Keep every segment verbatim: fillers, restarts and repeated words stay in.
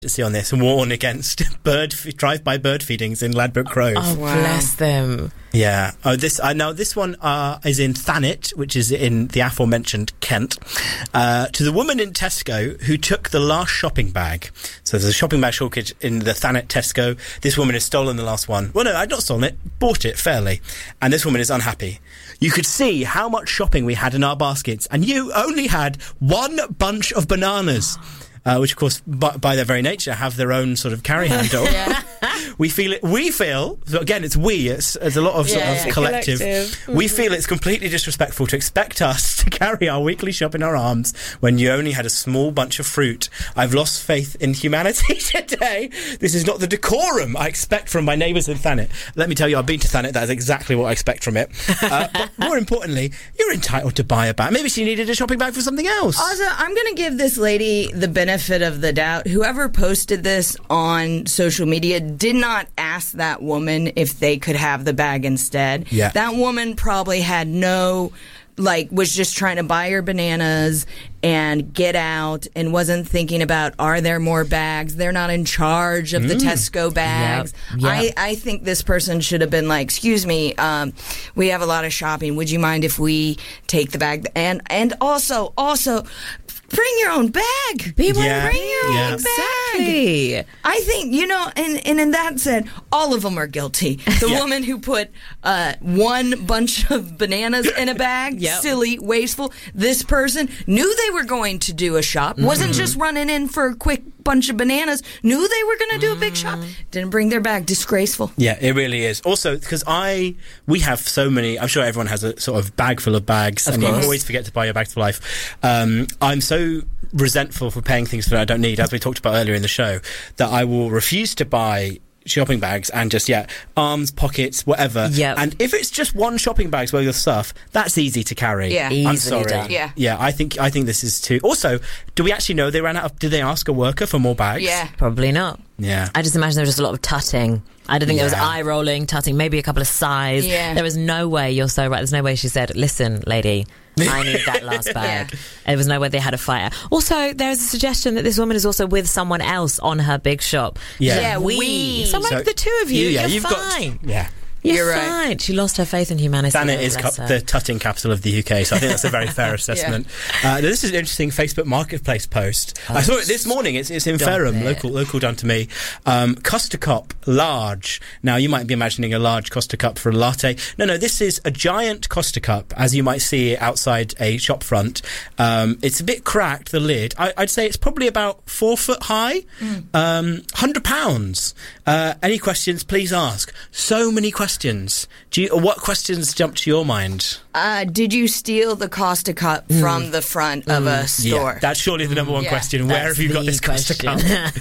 see on this and warn against bird drive-by bird feedings in Ladbroke Grove. Oh, wow. Bless them. Yeah. Oh, this uh, now this one uh, is in Thanet, which is in the aforementioned Kent. Uh, to the woman in Tesco who took the last shopping bag. So there's a shopping bag shortage in the Thanet Tesco. This woman has stolen the last one. Well, no, I'd not stolen it. Bought it fairly, and this woman is unhappy. You could see how much shopping we had in our baskets, and you only had one bunch of bananas. Uh, which, of course, by, by their very nature, have their own sort of carry handle. Yeah. We feel it. We feel so again. It's we. It's, it's a lot of, yeah, sort of collective. collective. We feel it's completely disrespectful to expect us to carry our weekly shop in our arms when you only had a small bunch of fruit. I've lost faith in humanity today. This is not the decorum I expect from my neighbours in Thanet. Let me tell you, I've been to Thanet. That is exactly what I expect from it. Uh, but more importantly, you're entitled to buy a bag. Maybe she needed a shopping bag for something else. Also, I'm going to give this lady the benefit of the doubt. Whoever posted this on social media did not ask that woman if they could have the bag instead. Yeah. That woman probably had no, like, was just trying to buy her bananas and get out and wasn't thinking about, are there more bags? They're not in charge of mm. the Tesco bags. Yep. Yep. I, I think this person should have been like, excuse me, um, we have a lot of shopping. Would you mind if we take the bag? And, and also, also, bring your own bag. Be yeah. Bring your yeah. own exactly. bag. I think, you know, and, and in that sense, all of them are guilty. The yeah. woman who put uh, one bunch of bananas in a bag, yep. silly, wasteful. This person knew they were going to do a shop, mm-hmm. wasn't just running in for a quick bunch of bananas, knew they were going to do a big shop, didn't bring their bag. Disgraceful. Yeah, it really is. Also, because I, we have so many, I'm sure everyone has a sort of bag full of bags, of and course. You always forget to buy your bags for life. Um, I'm so resentful for paying things that I don't need, as we talked about earlier in the show, that I will refuse to buy shopping bags and just, yeah, arms, pockets, whatever. Yep. And if it's just one shopping bag's worth of stuff, that's easy to carry. Yeah. I'm Easily sorry. done. Yeah. Yeah, I think I think this is too... Also, do we actually know they ran out of... Did they ask a worker for more bags? Yeah. Probably not. Yeah. I just imagine there was just a lot of tutting. I don't think yeah. there was eye rolling, tutting, maybe a couple of sighs. Yeah. There was no way, you're so right, there's no way she said, listen, lady, I need that last bag. Yeah. There was no way they had a fight. Also, there's a suggestion that this woman is also with someone else on her big shop. Yeah, yeah we. we. So, like, so the two of you, yeah, you're you've fine. Got, yeah. You're, You're fine. right. She lost her faith in humanity. Thanet is cu- the tutting capital of the U K, so I think that's a very fair assessment. yeah. uh, this is an interesting Facebook Marketplace post. Oh, I saw it this morning. It's, it's in Ferrum, it. local local down to me. Um, Costa Cup, large. Now, you might be imagining a large Costa Cup for a latte. No, no, this is a giant Costa Cup, as you might see outside a shop front. Um, it's a bit cracked, the lid. I, I'd say it's probably about four foot high. Mm. Um, one hundred pounds. Uh, any questions, please ask. So many questions. Do you, what questions jump to your mind? Uh, did you steal the Costa Cup mm. from the front mm. of a store? Yeah, that's surely the number one yeah, question. Where have you got this Costa Cup?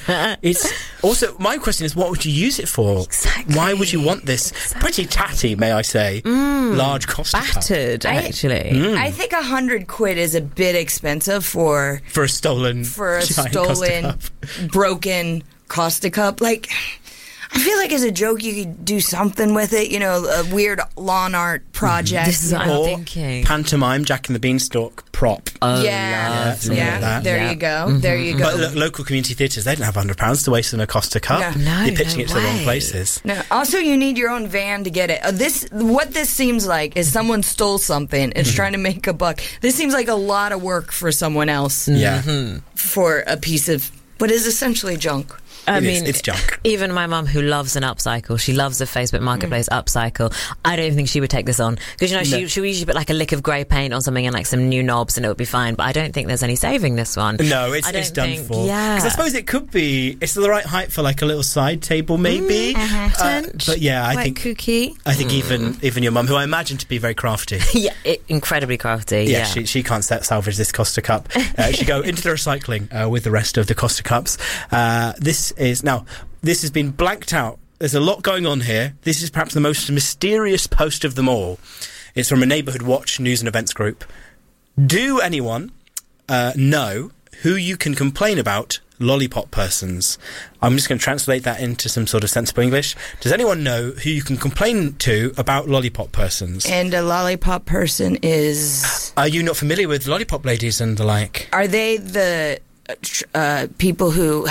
It's also, my question is, what would you use it for? Exactly. Why would you want this? Exactly. Pretty tatty, may I say, mm. large Costa Battered, Cup. Battered, actually. Mm. I think a hundred quid is a bit expensive for for a stolen, for a giant stolen, Costa Cup. broken Costa Cup. Like, I feel like as a joke you could do something with it, you know, a weird lawn art project. This is what I'm or thinking. Pantomime Jack and the Beanstalk prop. Oh, yeah, lovely. yeah. Like there yeah. you go. Mm-hmm. There you go. But look, local community theatres, they don't have one hundred pounds to waste on a Costa Cup. No. No, You're pitching no it to the wrong way. places. No. Also, you need your own van to get it. Uh, this, what this seems like is someone stole something, is trying to make a buck. This seems like a lot of work for someone else. Yeah. Mm-hmm. For a piece of what is essentially junk. I It mean, is, it's junk. Even my mum, who loves an upcycle, she loves a Facebook Marketplace mm. upcycle. I don't even think she would take this on because, you know, she, No. she would usually put like a lick of grey paint on something and like some new knobs, and it would be fine. But I don't think there's any saving this one. No, it's, I don't it's done think, for. Yeah, because I suppose it could be. It's the right height for like a little side table, maybe. Mm, uh-huh. uh, but yeah, I Quite think kooky. I think mm. even even your mum, who I imagine to be very crafty. yeah, it, incredibly crafty. Yeah, Yeah, she she can't set, salvage this Costa Cup. Uh, she go into the recycling uh, with the rest of the Costa Cups. Uh, this is now. This has been blanked out. There's a lot going on here. This is perhaps the most mysterious post of them all. It's from a Neighbourhood Watch news and events group. Do anyone uh, know who you can complain about lollipop persons? I'm just going to translate that into some sort of sensible English. Does anyone know who you can complain to about lollipop persons? And a lollipop person is... Are you not familiar with lollipop ladies and the like? Are they the uh, people who help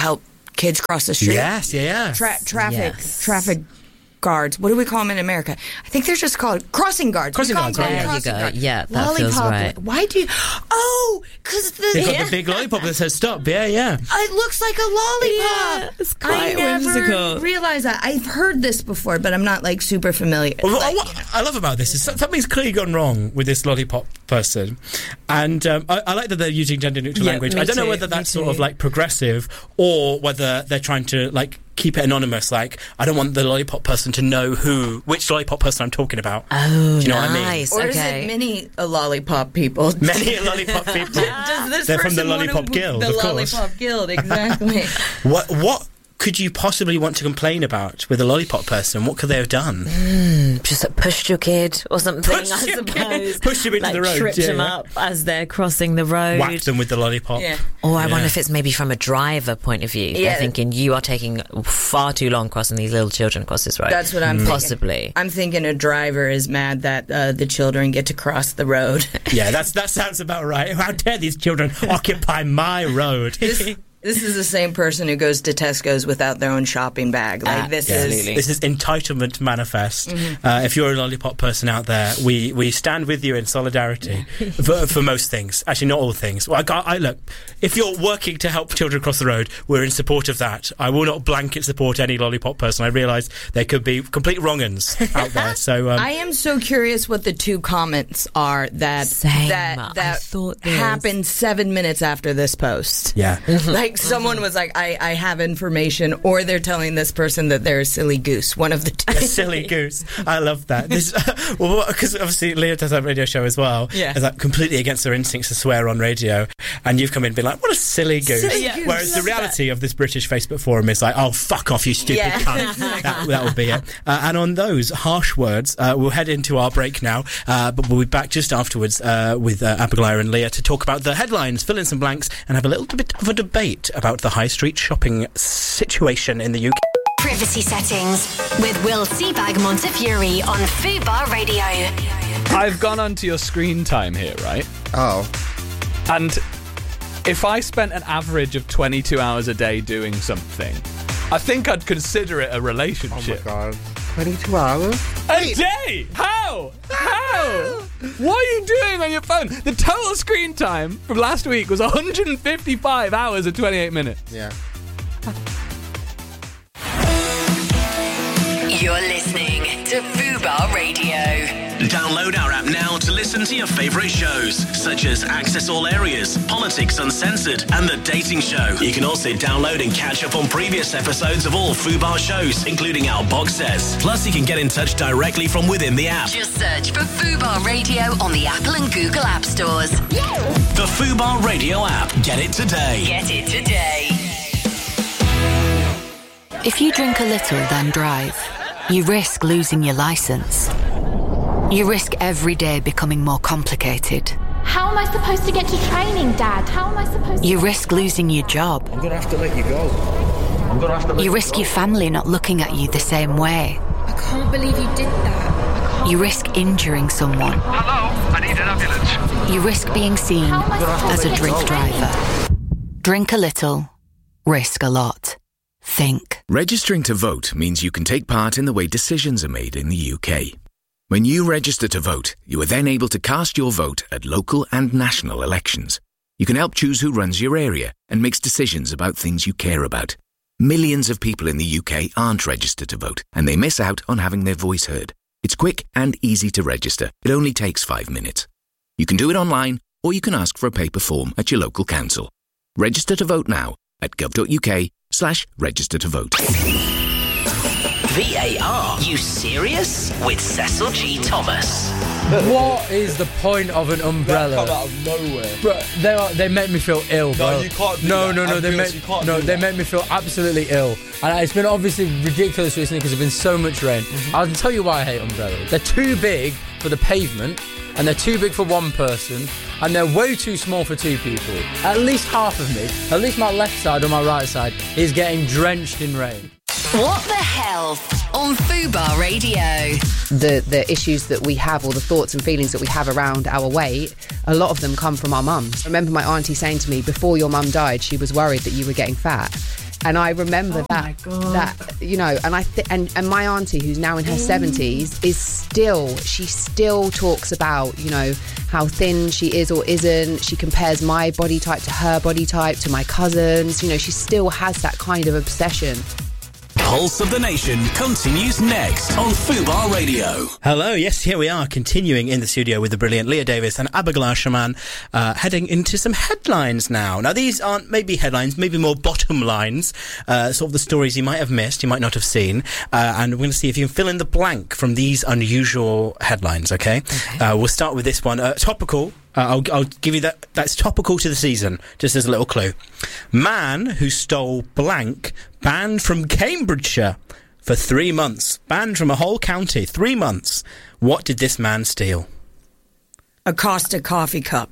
kids cross the street. Yes, yeah, yeah. Tra- traffic, Yes. traffic guards. What do we call them in America? I think they're just called crossing guards. Crossing We call guards, them right, yeah. crossing There you go. guards. Yeah, that feels Lollipop. right. Why do you... Oh, because the... They've got the big lollipop that says stop. Yeah, yeah. It looks like a lollipop. Yeah, it's I quite never whimsical. realized that. I've heard this before, but I'm not like super familiar. Well, Like, what I love about this is something's clearly gone wrong with this lollipop person, and um, I, I like that they're using gender neutral Yeah, language. me I don't know too, whether me that's sort too. of like progressive or whether they're trying to like keep it anonymous. Like, I don't want the lollipop person to know who which lollipop person I'm talking about. Oh, Do you know what I mean? nice. Or okay. is it many uh, lollipop people? Many lollipop people. Does this They're from the person want Lollipop to- Guild, The of course. Lollipop Guild, exactly. What what could you possibly want to complain about with a lollipop person? What could they have done? Just like, pushed your kid or something, Pushed I your kid. suppose. Pushed him into like, the road, tripped yeah, him yeah. up as they're crossing the road. Whacked them with the lollipop. Yeah. Or I Yeah. wonder if it's maybe from a driver point of view. Yeah. They're thinking, you are taking far too long crossing these little children across this road. That's what I'm thinking. Possibly. I'm thinking a driver is mad that uh, the children get to cross the road. Yeah, that's that sounds about right. How dare these children occupy my road? This, this is the same person who goes to Tesco's without their own shopping bag. Like this is. Absolutely. This is entitlement manifest. Mm-hmm. Uh, if you're a lollipop person out there, we, we stand with you in solidarity for, for most things. Actually, not all things. Well, I, I look. If you're working to help children cross the road, we're in support of that. I will not blanket support any lollipop person. I realise there could be complete wrong-uns out there. So um, I am so curious what the two comments are that Same. that I that thought this. happened seven minutes after this post. yeah. Like someone was like, I, I have information, or they're telling this person that they're a silly goose. One of the two. Silly goose. I love that. This, well, because obviously Leah does have a radio show as well. Yeah. Is like completely against her instincts to swear on radio, and you've come in and been like, "What a silly goose." Silly Yeah. goose. Whereas the Love reality of this British Facebook forum is like, "Oh, fuck off, you stupid Yeah. cunt." That, that will be it. Uh, and on those harsh words, uh, we'll head into our break now, uh, but we'll be back just afterwards uh, with uh, Abigail and Leah to talk about the headlines, fill in some blanks, and have a little bit of a debate about the high street shopping situation in the U K. Privacy settings with Will Seabag Montefiore on Fubar Radio. I've gone onto your screen time here, right? Oh. And if I spent an average of twenty-two hours a day doing something, I think I'd consider it a Oh my relationship. god. twenty-two hours? A day? How? How? What are you doing on your phone? The total screen time from last week was one hundred fifty-five hours and twenty-eight minutes. Yeah. You're listening to Fubar Radio. Download our app now to listen to your favourite shows, such as Access All Areas, Politics Uncensored, and The Dating Show. You can also download and catch up on previous episodes of all Fubar shows, including our box sets. Plus, you can get in touch directly from within the app. Just search for Fubar Radio on the Apple and Google App Stores. The Fubar Radio app. Get it today. Get it today. If you drink a little, then drive, you risk losing your license. You risk every day becoming more complicated. How am I supposed to get to training, Dad? How am I supposed to... You risk losing your job. I'm gonna have to let you go. I'm gonna have to let You risk your family not looking at you the same way. I can't believe you did that. You risk injuring someone. Hello, I need an ambulance. You risk being seen How am I supposed as to a get drink to training? driver. Drink a little, risk a lot. Think. Registering to vote means you can take part in the way decisions are made in the U K. When you register to vote, you are then able to cast your vote at local and national elections. You can help choose who runs your area and makes decisions about things you care about. Millions of people in the U K aren't registered to vote, and they miss out on having their voice heard. It's quick and easy to register. It only takes five minutes. You can do it online, or you can ask for a paper form at your local council. Register to vote now at gov.uk slash register to vote. V A R, you serious? With Cecil G. Thomas. What is the point of an umbrella? Come out of nowhere. Bro, they are, they make me feel ill, bro. No, you can't do no, that. No, no, I'm they guilty, make you can't no, do they that. make me feel absolutely ill. And it's been obviously ridiculous recently because there's been so much rain. Mm-hmm. I'll tell you why I hate umbrellas. They're too big for the pavement, and they're too big for one person, and they're way too small for two people. At least half of me, at least my left side or my right side, is getting drenched in rain. What the hell on Fubar Radio? The the issues that we have, or the thoughts and feelings that we have around our weight, a lot of them come from our mums. I remember my auntie saying to me, before your mum died, she was worried that you were getting fat. And I remember Oh that, my God. that you know, and I th- and and my auntie, who's now in her seventies, is still she still talks about, you know, how thin she is or isn't. She compares my body type to her body type, to my cousins. You know, she still has that kind of obsession. Pulse of the Nation continues next on Fubar Radio. Hello, yes, here we are, continuing in the studio with the brilliant Leah Davis and Abigail Shaman, uh, heading into some headlines now. Now, these aren't maybe headlines, maybe more bottom lines, uh, sort of the stories you might have missed, you might not have seen, uh, and we're going to see if you can fill in the blank from these unusual headlines, okay? okay. Uh, we'll start with this one. Uh, topical. Uh, I'll, I'll give you that. That's topical to the season, just as a little clue. Man who stole blank banned from Cambridgeshire for three months. Banned from a whole county. Three months. What did this man steal? A Costa coffee cup.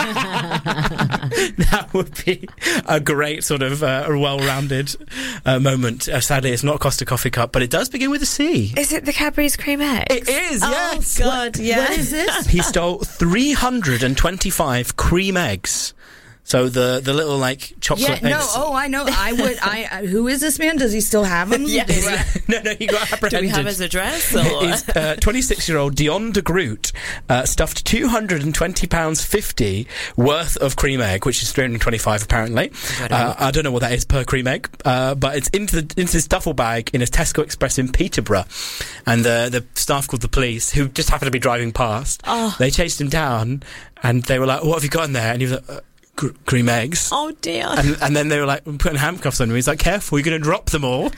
That would be a great sort of uh, well-rounded uh, moment. Uh, sadly, it's not a Costa coffee cup, but it does begin with a C. Is it the Cadbury's cream egg? It is, yes. Oh, God, yeah. What is this? He stole three hundred twenty-five cream eggs. So the the little like chocolate Yeah, no, eggs. oh, I know. I would. I, I. Who is this man? Does he still have them? Yes. no, no, he got apprehended. Do we have his address? Or? It's uh, twenty-six-year-old Dion de Groot uh, stuffed two hundred twenty pounds fifty worth of cream egg, which is three hundred twenty-five apparently. Uh, I don't know what that is per cream egg, uh, but it's into the into this duffel bag in a Tesco Express in Peterborough, and the the staff called the police, who just happened to be driving past. Oh. They chased him down, and they were like, "What have you got in there?" And he was like, uh, cream eggs. Oh dear. And, and then they were like putting handcuffs on him. He's like, careful, you're going to drop them all.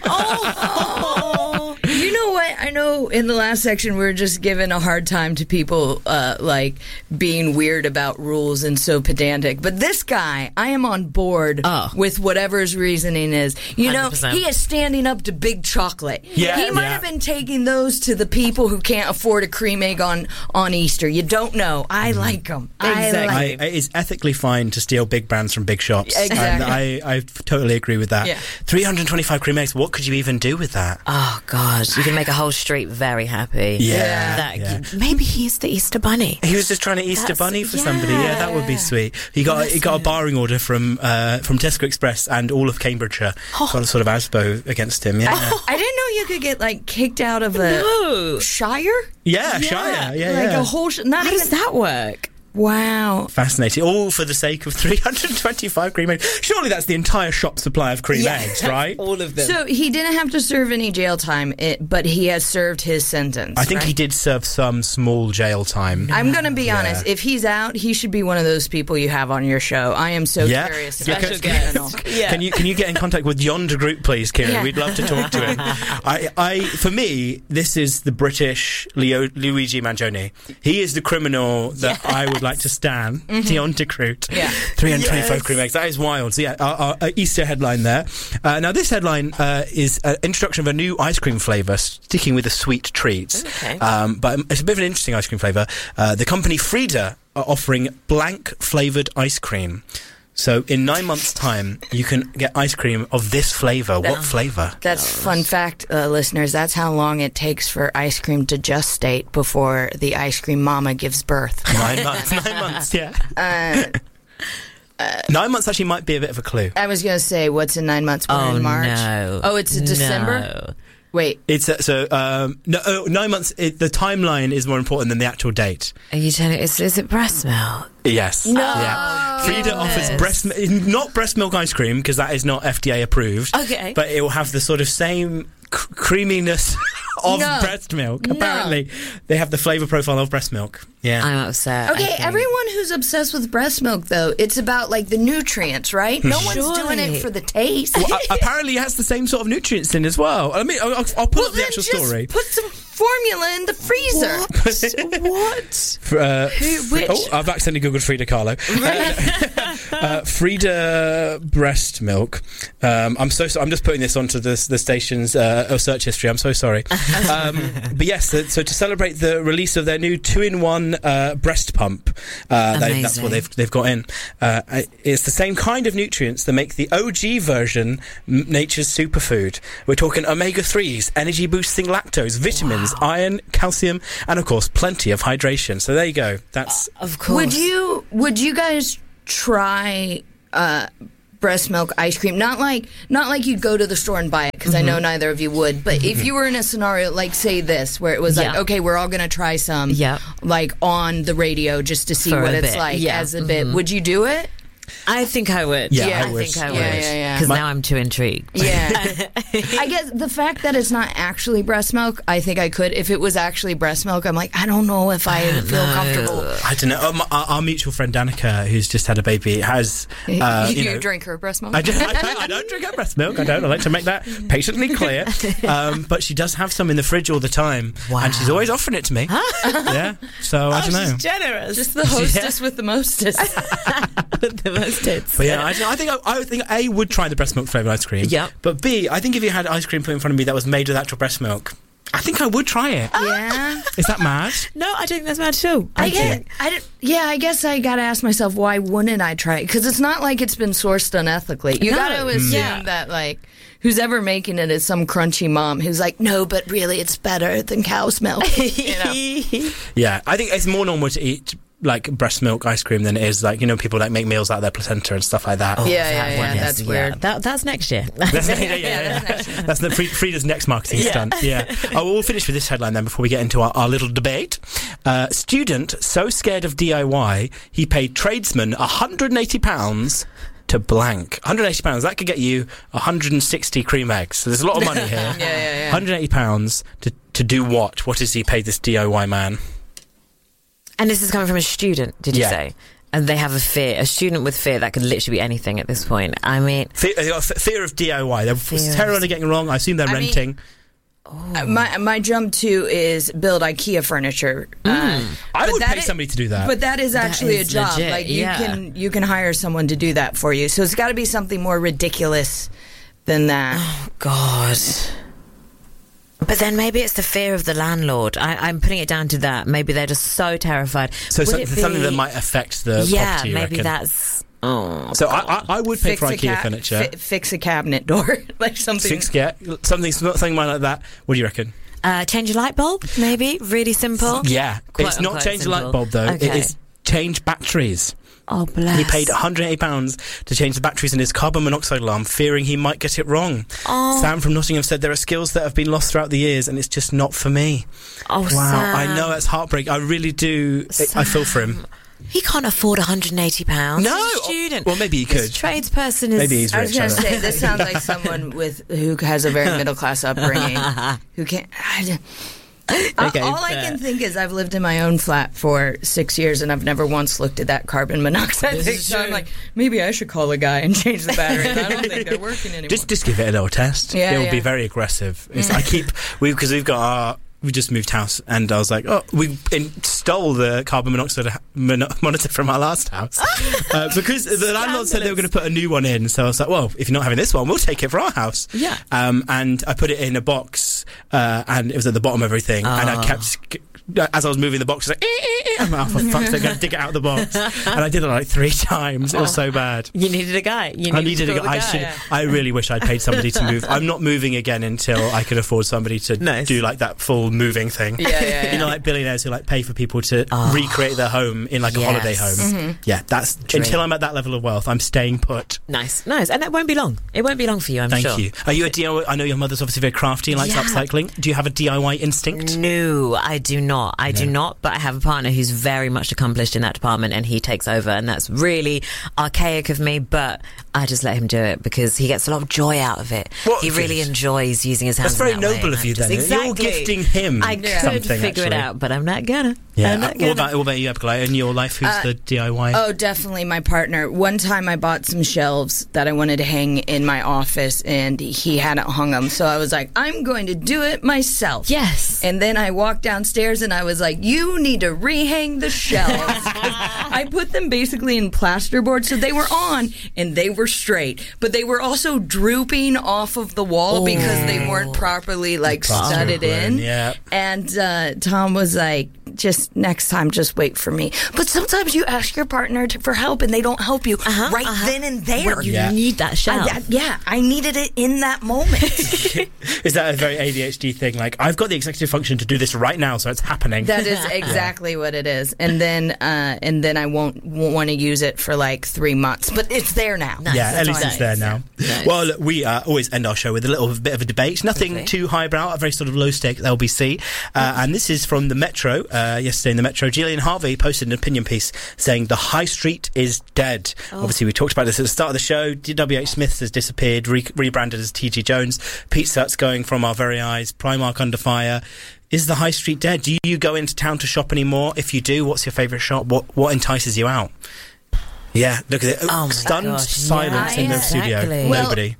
Oh. You know what? I know in the last section we were just giving a hard time to people uh, like being weird about rules and so pedantic. But this guy, I am on board oh. with whatever his reasoning is. You one hundred percent. know, he is standing up to big chocolate. Yeah, he might yeah. have been taking those to the people who can't afford a cream egg on, on Easter. You don't know. I Mm. like them. Exactly. I like I, it's ethically fine to steal big brands from big shops. Exactly. And I, I totally agree with that. Yeah. three hundred twenty-five cream eggs, what could you even do with that? Oh God, you can make a whole street very happy. Yeah. That, yeah. Maybe he's the Easter Bunny. He was just trying to Easter That's- bunny for yeah. somebody. Yeah, that would be sweet. He got he got a barring order from uh, from Tesco Express and all of Cambridgeshire. Oh. Got a sort of ASBO against him. Yeah, I, I didn't know you could get like kicked out of a No. shire. yeah, Shire. Yeah, like yeah. a whole. Sh- not How even does that work? Wow. Fascinating. All for the sake of three hundred twenty-five cream eggs. Surely that's the entire shop supply of cream Yeah. eggs, right? All of them. So he didn't have to serve any jail time, it, but he has served his sentence. I think right? he did serve some small jail time. I'm going to be Yeah. honest. If he's out, he should be one of those people you have on your show. I am so Yeah. curious Yeah, about can- this criminal. Yeah. Can you can you get in contact with Yonder Group, please, Kieran? Yeah. We'd love to talk to him. I, I, for me, this is the British Leo, Luigi Mangione. He is the criminal that Yes. I would like to stand. Mm-hmm. Yonder Group. Yeah. three hundred twenty-five Yes. cream eggs. That is wild. So yeah, our, our, our Easter headline there. Uh, now this headline uh, is an introduction of a new ice cream flavour, sticking with the sweet treats. Okay. Um, but it's a bit of an interesting ice cream flavour. Uh, the company Frida are offering blank flavoured ice cream. So in nine months' time, you can get ice cream of this flavour. What flavour? That's fun fact, uh, listeners. That's how long it takes for ice cream to gestate before the ice cream mama gives birth. Nine months. Nine months. Yeah. Uh, Nine months actually might be a bit of a clue. I was going to say, what's in nine months? We're Oh in March. no. Oh, it's in December? No. Wait. It's uh, so um, no oh, nine months. It, the timeline is more important than the actual date. Are you telling? Is, is it breast milk? Yes. No. Yeah. Frida offers breast mi- not breast milk ice cream because that is not F D A approved. Okay. But it will have the sort of same c- creaminess of No. breast milk. No. Apparently, they have the flavour profile of breast milk. Yeah. I'm upset. I Okay, think. everyone who's obsessed with breast milk, though, it's about like the nutrients, right? No one's doing it Surely. for the taste. Well, a- apparently, it has the same sort of nutrients in as well. I mean, I'll, I'll pull Well, up the then actual just story. put some formula in the freezer. What? Fr- uh, Who- Fr- which? Oh, I've accidentally googled Frida Kahlo. Uh, uh, Frida breast milk. Um, I'm so, so. I'm just putting this onto the the station's uh, search history. I'm so sorry. Um, but yes, so, so to celebrate the release of their new two-in-one uh, breast pump, uh, they, that's what Amazing. they've they've got in. Uh, it's the same kind of nutrients that make the O G version m- nature's superfood. We're talking omega threes, energy boosting lactose, vitamins, iron, calcium, and of course plenty of hydration. So there you go. That's Of course. Would you would you guys try uh, breast milk ice cream. Not like not like you'd go to the store and buy it, because mm-hmm. I know neither of you would. But mm-hmm. if you were in a scenario like, say, this, where it was yeah. like, okay, we're all going to try some, yeah. like on the radio just to see For what a it's bit. like Yeah. as a Mm-hmm. bit. Would you do it? I think I would. Yeah, Yeah, I, I wish. think I Yeah, would. yeah, yeah. Because My- now I'm too intrigued. Yeah. I guess the fact that it's not actually breast milk, I think I could. If it was actually breast milk, I'm like, I don't know if I, I feel know. comfortable. I don't know. Um, our, our mutual friend Danica, who's just had a baby, has. Uh, you you know, drink her breast milk? I, just, I, don't, I don't drink her breast milk. I don't. I like to make that patiently clear. Um, but she does have some in the fridge all the time, Wow. and she's always offering it to me. Yeah. So I don't know. She's generous. Just the hostess with the mostest. the most tits. But yeah, I, I think I, I think A, would try the breast milk flavoured ice cream. Yeah. But B, I think if you had ice cream put in front of me that was made with actual breast milk, I think I would try it. Yeah. Is that mad? No, I don't think that's bad too. I get, I don't- yeah, I guess I gotta ask myself, why wouldn't I try it? Because it's not like it's been sourced unethically. You No. gotta assume Yeah. that, like, who's ever making it is some crunchy mom who's like, no, but really it's better than cow's milk. You know? Yeah, I think it's more normal to eat like breast milk ice cream than it is like, you know, people like make meals out of their placenta and stuff like that. Yeah, yeah, That yeah, one is- that's weird. That, that's next year. That's, yeah, yeah, yeah, yeah. That's the Fri- Frida's next marketing Yeah. stunt. Yeah. Oh, we'll finish with this headline then before we get into our, our little debate. Uh, student so scared of D I Y, he paid tradesman one hundred eighty pounds to blank. one hundred eighty pounds. That could get you one hundred sixty cream eggs. So there's a lot of money here. Yeah, yeah, yeah. one hundred eighty pounds to, to do what? What has he paid this D I Y man? And this is coming from a student, did you Yeah. say? And they have a fear, a student with fear that could literally be anything at this point. I mean, Fear, they got f- fear of D I Y. They're Fear of- terrified of getting it wrong. I assume they're I mean- renting. Uh, my my jump to is build IKEA furniture. Uh, I but would that pay is- somebody to do that. But that is That actually is a job. legit, like you yeah. can you can hire someone to do that for you. So it's got to be something more ridiculous than that. oh God. But then maybe it's the fear of the landlord. I, I'm putting it down to that. Maybe they're just so terrified. so Would so- it something be- that might affect the yeah, property, you maybe reckon? that's. Oh, So I, I, I would pay for a IKEA ca- furniture. fi- fix a cabinet door, like something. Fix, yeah, something, something like that. What do you reckon? uh, change a light bulb, maybe. Really simple. Yeah, Quote it's not unquote change a light simple. bulb though. It Okay. is change batteries. Oh, bless. He paid one hundred eighty pounds to change the batteries in his carbon monoxide alarm, fearing he might get it wrong. Oh. Sam from Nottingham said there are skills that have been lost throughout the years, and it's just not for me. Oh, Wow, Sam. I know it's heartbreaking. I really do. I feel for him. He can't afford one hundred eighty pounds. No, He's a student. well, maybe he could. This tradesperson is. Maybe he's I was rich. going to I don't say know. this sounds like someone with who has a very middle class upbringing, who can't. I, I- Okay, all I fair. can think is I've lived in my own flat for six years and I've never once looked at that carbon monoxide This thing. is So I'm true. like, maybe I should call a guy and change the battery. I don't think they're working anymore. Just, just give it a little test. Yeah, it will yeah. be very aggressive. It's, I keep we because we've got our. We just moved house, and I was like, "Oh, we in, stole the carbon monoxide mon- monitor from our last house uh, because the landlord said they were going to put a new one in." So I was like, "Well, if you're not having this one, we'll take it for our house." Yeah. Um, and I put it in a box, uh, and it was at the bottom of everything, and I Oh. kept. As I was moving the box, I was like, eh, eh, eh. I'm like, oh, for fuck's sake, I'm going to dig it out of the box. And I did it like three times. It was so bad. You needed a guy. You I needed needed to a call guy. the I should. guy. I really wish I'd paid somebody to move. I'm not moving again until I could afford somebody to Nice. do like that full moving thing. Yeah, yeah, yeah. You know, like billionaires who like pay for people to Oh. recreate their home in like a Yes. holiday home. Mm-hmm. Yeah, that's until I'm at that level of wealth. I'm staying put. Nice, nice, and that won't be long. It won't be long for you, I'm Thank sure. you. Are you a D I Y? I know your mother's obviously very crafty and likes Yeah. upcycling. Do you have a D I Y instinct? No, I do not. I do not, but I have a partner who's very much accomplished in that department and he takes over, and that's really archaic of me, but I just let him do it because he gets a lot of joy out of it. Well, he really good. enjoys using his hands. That's very in that way, noble and of I'm you just- then. Exactly. You're gifting him I could something, figure it actually. out, but I'm not gonna. Yeah. I'm not What gonna. about, what about you, Abgalai? In your life, who's Uh, the D I Y? Oh, definitely my partner. One time I bought some shelves that I wanted to hang in my office and he hadn't hung them. So I was like, I'm going to do it myself. Yes. And then I walked downstairs and I was like, you need to rehang the shelves. I put them basically in plasterboard so they were on and they were straight. But they were also drooping off of the wall because they weren't properly like studded in. Yeah. And uh, Tom was like, just next time, just wait for me. But sometimes you ask your partner to, for help and they don't help you uh-huh, right uh-huh. then and there. Well, you yeah. need that shout. I, that, yeah, I needed it in that moment. Is that a very A D H D thing? Like, I've got the executive function to do this right now, so it's happening. That is exactly yeah. what it is. And then uh, and then I won't, won't want to use it for like three months. But it's there now. Nice. Yeah, That's at least nice. it's there now. Nice. Well, look, we uh, always end our show with a little bit of a debate. Nothing okay. too highbrow, a very sort of low-stake L B C. Uh, and this is from the Metro. Uh, yesterday in the Metro, Gillian Harvey posted an opinion piece saying the high street is dead. Oh. Obviously, we talked about this at the start of the show. W H Smith's has disappeared, re- rebranded as T G Jones. Pizza Hut's going from our very eyes. Primark under fire. Is the high street dead? Do you go into town to shop anymore? If you do, what's your favourite shop? What what entices you out? Yeah, look at it. Oh Stunned gosh. silence yeah, in the exactly. studio. Well, Nobody.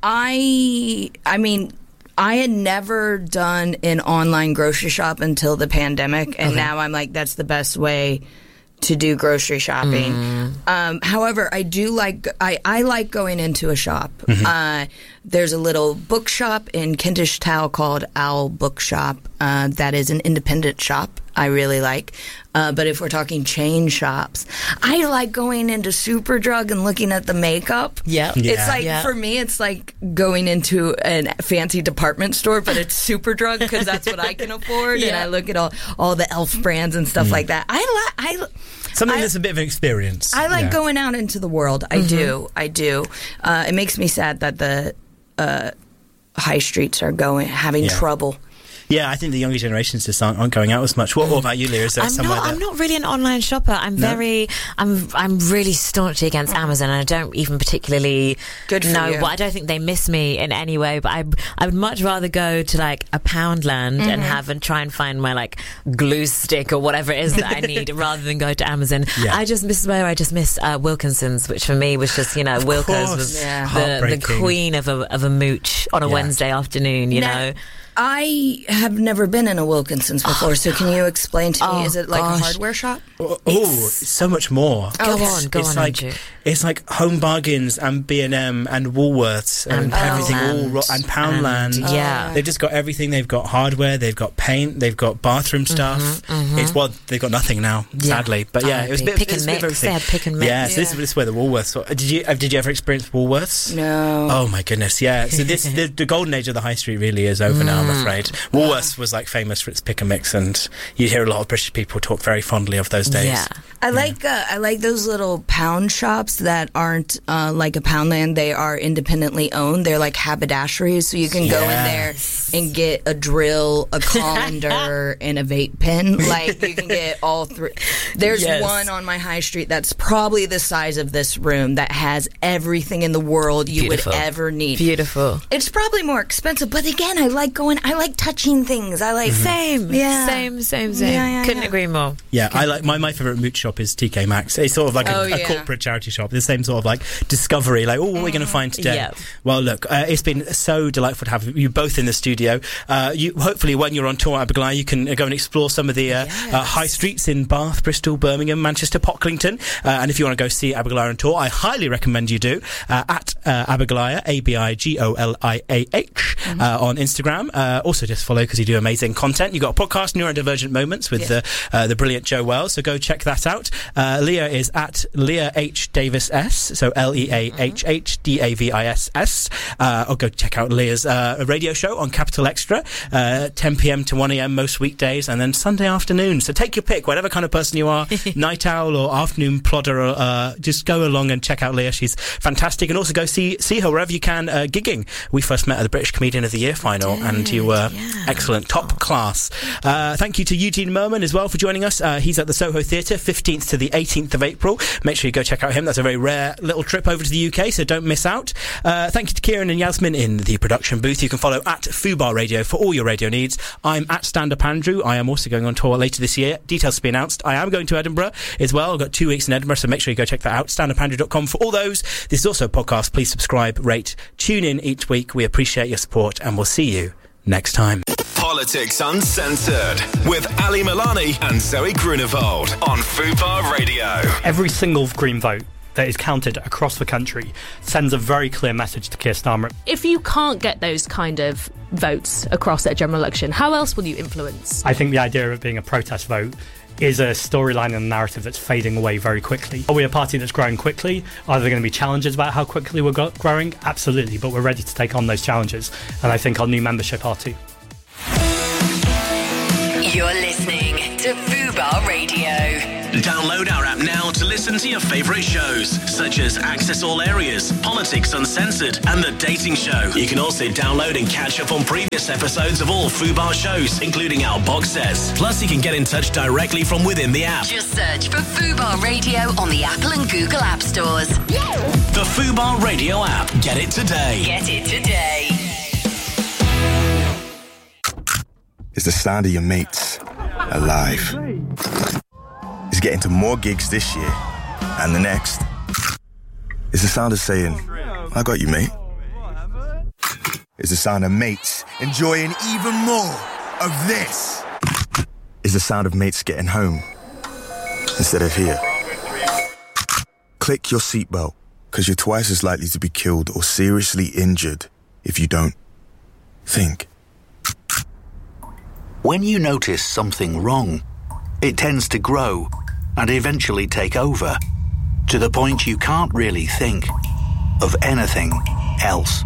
I, I mean, I had never done an online grocery shop until the pandemic, and okay. now I'm like, that's the best way to do grocery shopping. Mm. Um, however, I do like I, I like going into a shop. Mm-hmm. Uh, there's a little bookshop in Kentish Town called Owl Bookshop. Uh, that is an independent shop. I really like. Uh, but if we're talking chain shops, I like going into Superdrug and looking at the makeup. Yep. Yeah. It's yeah. like, yeah. for me, it's like going into a fancy department store, but it's Superdrug because that's what I can afford. Yeah. And I look at all, all the e l f brands and stuff mm. like that. I like... I, Something I, that's a bit of an experience. I like yeah. going out into the world. I mm-hmm. do. I do. Uh, it makes me sad that the uh, high streets are going having yeah. trouble. Yeah, I think the younger generations just aren't, aren't going out as much. What, what about you, Leah? Is there I'm somewhere not, that... I'm not really an online shopper. I'm no? very, I'm, I'm really staunchly against Amazon, and I don't even particularly Good for know. you. Well, I don't think they miss me in any way. But I, I would much rather go to like a Poundland mm-hmm. and have and try and find my like glue stick or whatever it is that I need, rather than go to Amazon. Yeah. I just miss where I just miss uh, Wilkinson's, which for me was just you know of Wilco's course. was yeah. the, the queen of a of a mooch on a yeah. Wednesday afternoon. You now, know. I have never been in a Wilkinson's before, oh, so can you explain to me, oh, is it like gosh. a hardware shop? Oh, oh so much more. Go it's, on, go it's on, like, Andrew. It's like Home Bargains and B and M and Woolworths and, And everything all Poundland. ro- and Poundland. And, yeah. They've just got everything. They've got hardware, they've got paint, they've got bathroom stuff. Mm-hmm, mm-hmm. It's well, they've got nothing now, Yeah. sadly. But yeah, Oh, it was a bit, pick it was and a bit of mix. They everything. had pick and mix. Yeah, so Yeah. this, this is where the Woolworths. Did you uh, did you ever experience Woolworths? No. Oh my goodness, yeah. So this the, the golden age of the high street really is over now, I'm afraid. Woolworths was like famous for its pick and mix, and you hear a lot of British people talk very fondly of those days. Yeah. I like uh, I like those little pound shops that aren't uh, like a Poundland. They are independently owned. They're like haberdasheries, so you can go in there and get a drill, a colander, and a vape pen. Like you can get all three. There's Yes. one on my high street that's probably the size of this room that has everything in the world you Beautiful. would ever need. Beautiful. It's probably more expensive, but again, I like going. I like touching things. I like Same. Yeah. Same, same, same. Yeah, yeah, Couldn't yeah. agree more. Yeah, I like my, my favourite mooch shop is T K Maxx. It's sort of like a, Oh, a yeah. corporate charity shop. The same sort of like discovery, like, oh, what are we going to find today? Yeah. Well, look, uh, it's been so delightful to have you both in the studio. Uh, you hopefully, when you're on tour at Aberglaia, you can uh, go and explore some of the uh, Yes. uh, high streets in Bath, Bristol, Birmingham, Manchester, Pocklington. Uh, and if you want to go see Aberglaia on tour, I highly recommend you do uh, at uh, Aberglaia, A B I G O L I A H, Mm-hmm. uh, on Instagram. Uh, also, just follow because you do amazing content. You've got a podcast, Neurodivergent Moments, with Yeah. the uh, the brilliant Joe Wells. So go check that out. Uh, Leah is at Leah H Davis S, so L E A H H D A V I S S. Uh, or go check out Leah's uh, radio show on Capital Extra, uh, ten p m to one a m most weekdays, and then Sunday afternoon. So take your pick, whatever kind of person you are, night owl or afternoon plodder. Uh, just go along and check out Leah. She's fantastic, and also go see see her wherever you can uh, gigging. We first met at the British Comedian of the Year final, and you were yeah. excellent, top class. Uh, thank you to Eugene Merman as well for joining us. Uh, he's at the Soho Theatre, fifteenth to the eighteenth of April. Make sure you go check out him. That's a very rare little trip over to the U K, so don't miss out. Uh, thank you to Kieran and Yasmin in the production booth. You can follow at Fubar Radio for all your radio needs. I'm at Stand Up Andrew. I am also going on tour later this year. Details to be announced. I am going to Edinburgh as well. I've got two weeks in Edinburgh, so make sure you go check that out. stand up andrew dot com for all those. This is also a podcast. Please subscribe, rate, tune in each week. We appreciate your support, and we'll see you next time. Politics Uncensored with Ali Milani and Zoe Grunewald on Fubar Radio. Every single Green vote that is counted across the country sends a very clear message to Keir Starmer. If you can't get those kind of votes across at a general election, how else will you influence? I think the idea of it being a protest vote is a storyline and a narrative that's fading away very quickly. Are we a party that's growing quickly? Are there going to be challenges about how quickly we're go- growing? Absolutely, but we're ready to take on those challenges, and I think our new membership are too. You're listening to Fubar Radio. Download our app now to listen to your favourite shows, such as Access All Areas, Politics Uncensored, and The Dating Show. You can also download and catch up on previous episodes of all Fubar shows, including our box sets. Plus, you can get in touch directly from within the app. Just search for Fubar Radio on the Apple and Google App Stores. The Fubar Radio app. Get it today. Get it today. It's the sound of your mates alive. It's getting to more gigs this year and the next. It's the sound of saying, I got you, mate. It's the sound of mates enjoying even more of this. It's the sound of mates getting home instead of here. Click your seatbelt, because you're twice as likely to be killed or seriously injured if you don't. Think. When you notice something wrong, it tends to grow and eventually take over, to the point you can't really think of anything else.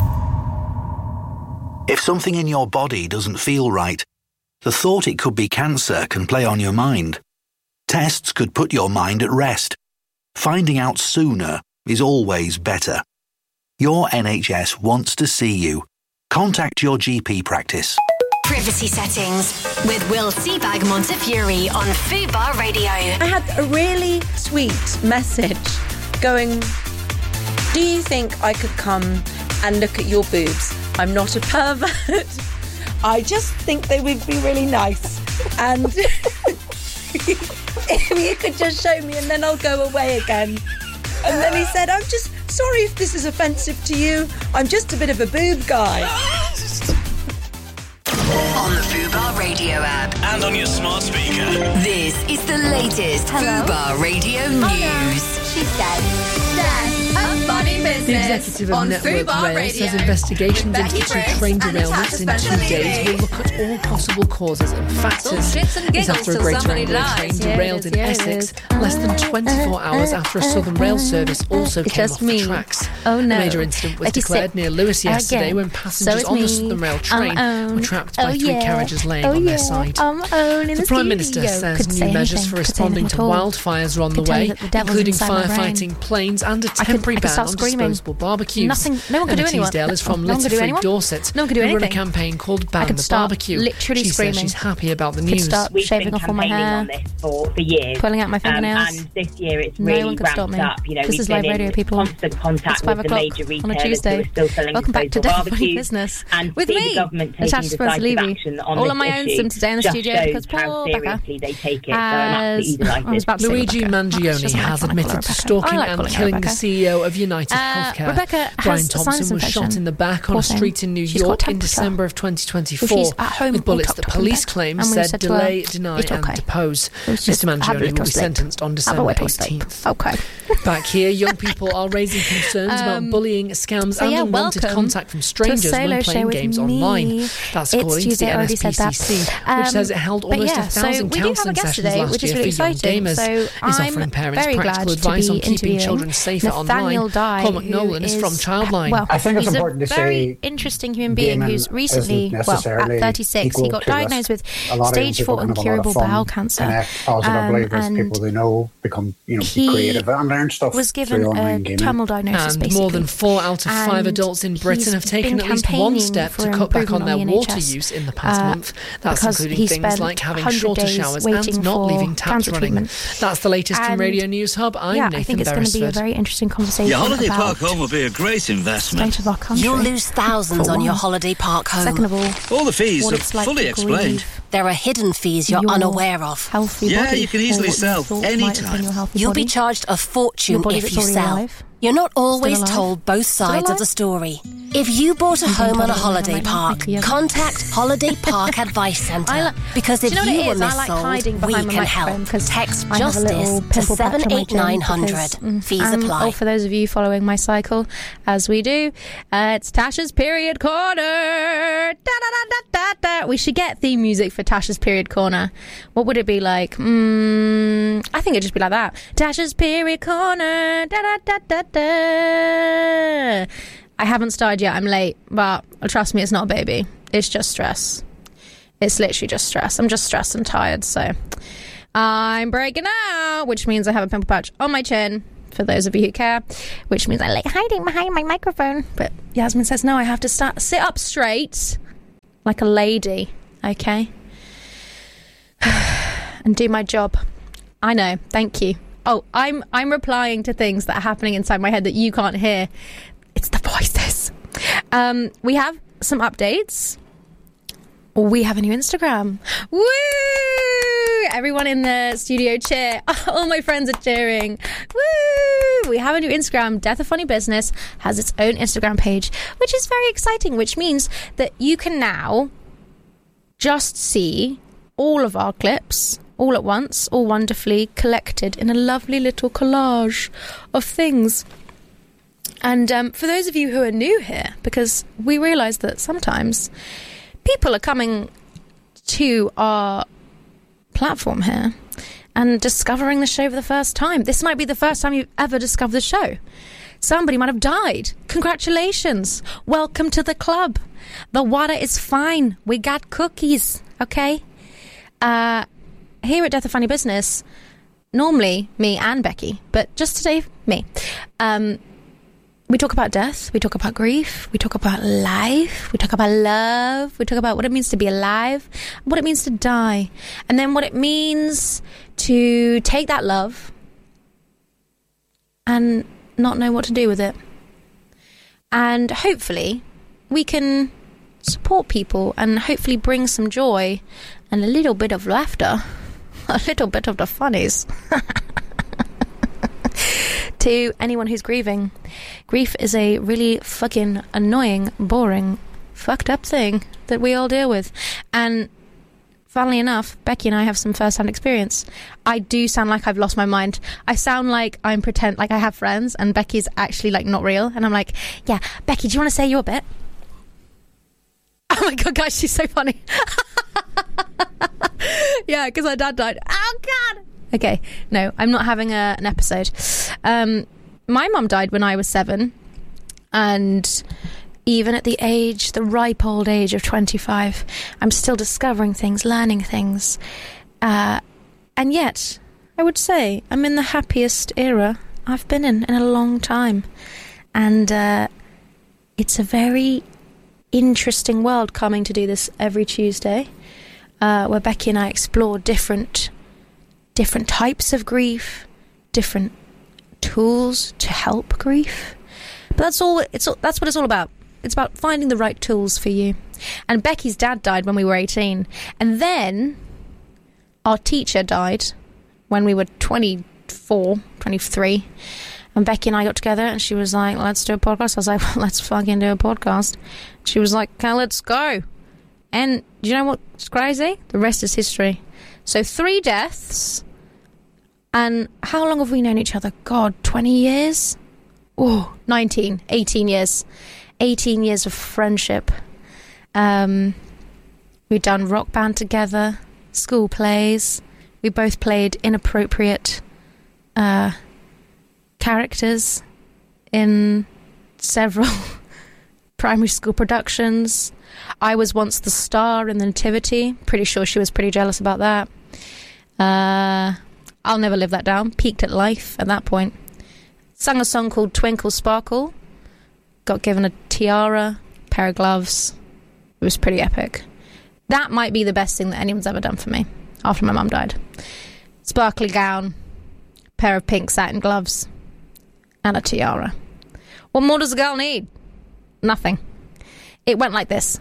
If something in your body doesn't feel right, the thought it could be cancer can play on your mind. Tests could put your mind at rest. Finding out sooner is always better. Your N H S wants to see you. Contact your G P practice. Privacy settings with Will Seabag Montefiore on Fubar Radio. I had a really sweet message going, do you think I could come and look at your boobs? I'm not a pervert. I just think they would be really nice. And if you could just show me and then I'll go away again. And then he said, I'm just sorry if this is offensive to you. I'm just a bit of a boob guy. On the Fubar Radio app. And on your smart speaker. This is the latest Hello? Fubar Radio Oh, news. no. She said, Dad, a funny business. The executive of on Network Fubar Rail Radio. says investigations With into Becky two Briggs train and derailments in Natasha two days Spencer-Levy. will look at all possible causes and factors. shits and This giggles after a till Greater somebody Anglia dies. train Yeah, it derailed is, in yeah, it Essex is. less than twenty-four hours after a Southern Rail service also It's came just off me. the tracks. Oh, no. A major incident was Becky declared sick. near Lewis yesterday Again. when passengers So it's on the me. Southern Rail I'm train own. were trapped Oh, by three yeah. carriages laying Oh, on yeah. their side. I'm own in The the Prime Minister studio. says Could new say measures anything. for Could say responding anything to at all. wildfires are on the Could tell way, you that the devil's including inside my brain. firefighting planes and a I could- temporary I could ban start on screaming. disposable barbecues. Nothing- no one could Emma do anyone. Teasdale is from No one could do Litter Free anyone. Dorset. No one could do who run a anything. campaign called Ban I could the start Barbecue. literally she screaming. says she's happy about the Could news. start We've shaving been off all my campaigning hair, on this for, for years. pulling out my fingernails. Um, and this year it's No really one could ramped stop me. up. You know, This we've is been live in radio, people. constant contact It's five with the o'clock major on a retailers Tuesday. who are still selling Welcome back to disposable Definitely barbecues. Business And with see me, the government taking Natasha decisive Spencer-Levy. action on All this on my own issue sim today in the just studio shows because how Paul Becker seriously they take it. So I'm has- absolutely I was delighted. about to say Luigi Rebecca. Mangione She doesn't has like admitted calling to her stalking Rebecca. I like and calling her killing the Rebecca. C E O of United Uh, Healthcare. Rebecca Brian has a Thompson sinus was shot infection. in the back on Poor a thing. street in New She's got York in temperature. December of twenty So twenty-four she's at home with all bullets tucked that up in police bed. claim And we said said to her, delay, deny "It's and okay. depose. It was just Mister have a Mangione will little be sleep. sentenced on Have a December little sleep. eighteenth. Okay. Back here, young people are raising concerns Um, about bullying, scams so and yeah, unwanted welcome contact from to a strangers solo when show playing with games me. online. That's It's according to Tuesday, the I already said that. N S P C C, Um, which says it held but almost yeah, a so thousand we do have a counselling guest sessions today, last which is year really for young exciting. gamers. So It's I'm offering parents very practical glad to advice be on keeping interviewing children safer Nathaniel online. Dye, Paul who McNolan is from Childline. Well, I think it's he's important a to very say interesting human being gaming who's recently, isn't well, at necessarily thirty-six, he equal got to diagnosed risk. with A lot of young stage people four can have a lot of incurable fun, bowel cancer. connect positively Um, with and people they know, become, you know, be he creative and learn stuff was given through a online gaming. terminal diagnosis, And basically. more than four out of five And adults in Britain he's have taken been at least one campaigning step for to cut back on improvement their the water N H S, use in the past uh, month. That's because including he things spent like having one hundred shorter days showers waiting and not for leaving taps cancer running. treatment. That's the latest from And Radio News Hub. I'm yeah, Nathan I think it's going to be a Beresford. very interesting conversation Your holiday about park home will be a great investment. state of our country. You'll lose thousands For on your one. holiday park home. Second of all, All the fees what are it's like fully to explained. grieve There are hidden fees you're your unaware of. healthy Yeah, body, you can easily or what you sell thought might have anytime. been your healthy You'll be body. charged a fortune Your body if that's you already sell. alive. You're not always alive. told both sides of alive? the story. If you bought a I'm being home on a told I'm holiday right now. park, Thank you. contact Holiday Park Advice Centre. I li- because if Do you know what you it is? were I like missold, hiding we behind my can microphone help. because Text I have a little Justice to pimple patch on seven my eight chin nine because, hundred. mm, Fees um, apply. Oh, for those of you following my cycle, as we do, uh, it's Tasha's period corner. Da, da, da, da, da, da. we should get theme music for Tasha's Period Corner. What would it be like? Mm, I think it'd just be like that. Tasha's Period Corner. Da, da, da, da, da. I haven't started yet. I'm late. But trust me, it's not a baby. It's just stress. It's literally just stress. I'm just stressed and tired. So I'm breaking out, which means I have a pimple patch on my chin. For those of you who care, which means I like hiding behind my microphone. But Yasmin says, no, I have to start sit up straight like a lady, okay? And do my job. I know, thank you. Oh, I'm I'm replying to things that are happening inside my head that you can't hear. It's the voices. Um, we have some updates. We have a new Instagram. Woo! Everyone in the studio cheer. All my friends are cheering. Woo! We have a new Instagram. Death of Funny Business has its own Instagram page, which is very exciting, which means that you can now just see all of our clips all at once, all wonderfully collected in a lovely little collage of things. And um, for those of you who are new here, because we realise that sometimes people are coming to our platform here and discovering the show for the first time. This might be the first time you've ever discovered the show. Somebody might have died. Congratulations. Welcome to the club. The water is fine. We got cookies, okay? Uh, here at Death of Funny Business, normally me and Becky, but just today, me. Um... We talk about death, we talk about grief, we talk about life, we talk about love, we talk about what it means to be alive, what it means to die, and then what it means to take that love and not know what to do with it. And hopefully we can support people and hopefully bring some joy and a little bit of laughter, a little bit of the funnies to anyone who's grieving. Grief is a really fucking annoying, boring, fucked up thing that we all deal with. And funnily enough, Becky and I have some first-hand experience. I do sound like I've lost my mind. I sound like I'm pretend, like I have friends, and Becky's actually like not real. And I'm like, yeah, Becky, do you want to say your bit? Oh my god, guys, she's so funny. Yeah, because her dad died. Oh god. Okay, no, I'm not having a, an episode. Um, my mum died when I was seven, and even at the age, the ripe old age of twenty-five, I'm still discovering things, learning things. Uh, and yet, I would say I'm in the happiest era I've been in in a long time. And uh, it's a very interesting world coming to do this every Tuesday, uh, where Becky and I explore different different types of grief, different tools to help grief. But that's all it's that's what it's all about. It's about finding the right tools for you. And Becky's dad died when we were eighteen, and then our teacher died when we were twenty-four, twenty-three, and Becky and I got together and she was like, let's do a podcast. I was like, well, let's fucking do a podcast. She was like, okay, let's go. And do you know what's crazy? The rest is history. So three deaths. And how long have we known each other? God, twenty years? Oh, nineteen, eighteen years. eighteen years of friendship. Um, we've done rock band together, school plays. We both played inappropriate uh, characters in several primary school productions. I was once the star in the Nativity. Pretty sure she was pretty jealous about that. Uh... I'll never live that down. Peaked at life at that point. Sung a song called Twinkle Sparkle. Got given a tiara, pair of gloves. It was pretty epic. That might be the best thing that anyone's ever done for me after my mum died. Sparkly gown, pair of pink satin gloves, and a tiara. What more does a girl need? Nothing. It went like this.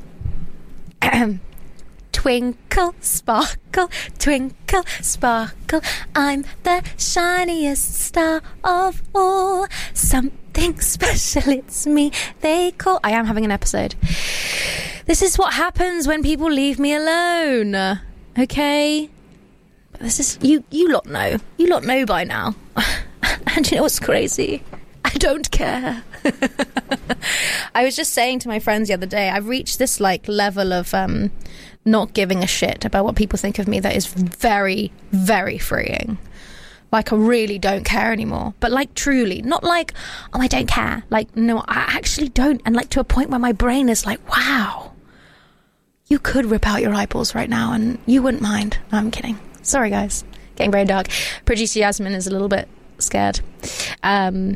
Twinkle, sparkle, twinkle, sparkle, I'm the shiniest star of all. Something special, it's me they call... I am having an episode. This is what happens when people leave me alone. Okay? This is... You, you lot know. You lot know by now. And you know what's crazy? I don't care. I was just saying to my friends the other day, I've reached this like level of um, not giving a shit about what people think of me that is very, very freeing. Like, I really don't care anymore. But, like, truly. Not like, oh, I don't care. Like, no, I actually don't. And, like, to a point where my brain is like, wow, you could rip out your eyeballs right now and you wouldn't mind. No, I'm kidding. Sorry, guys. Getting very dark. Producer Yasmin is a little bit scared. Um,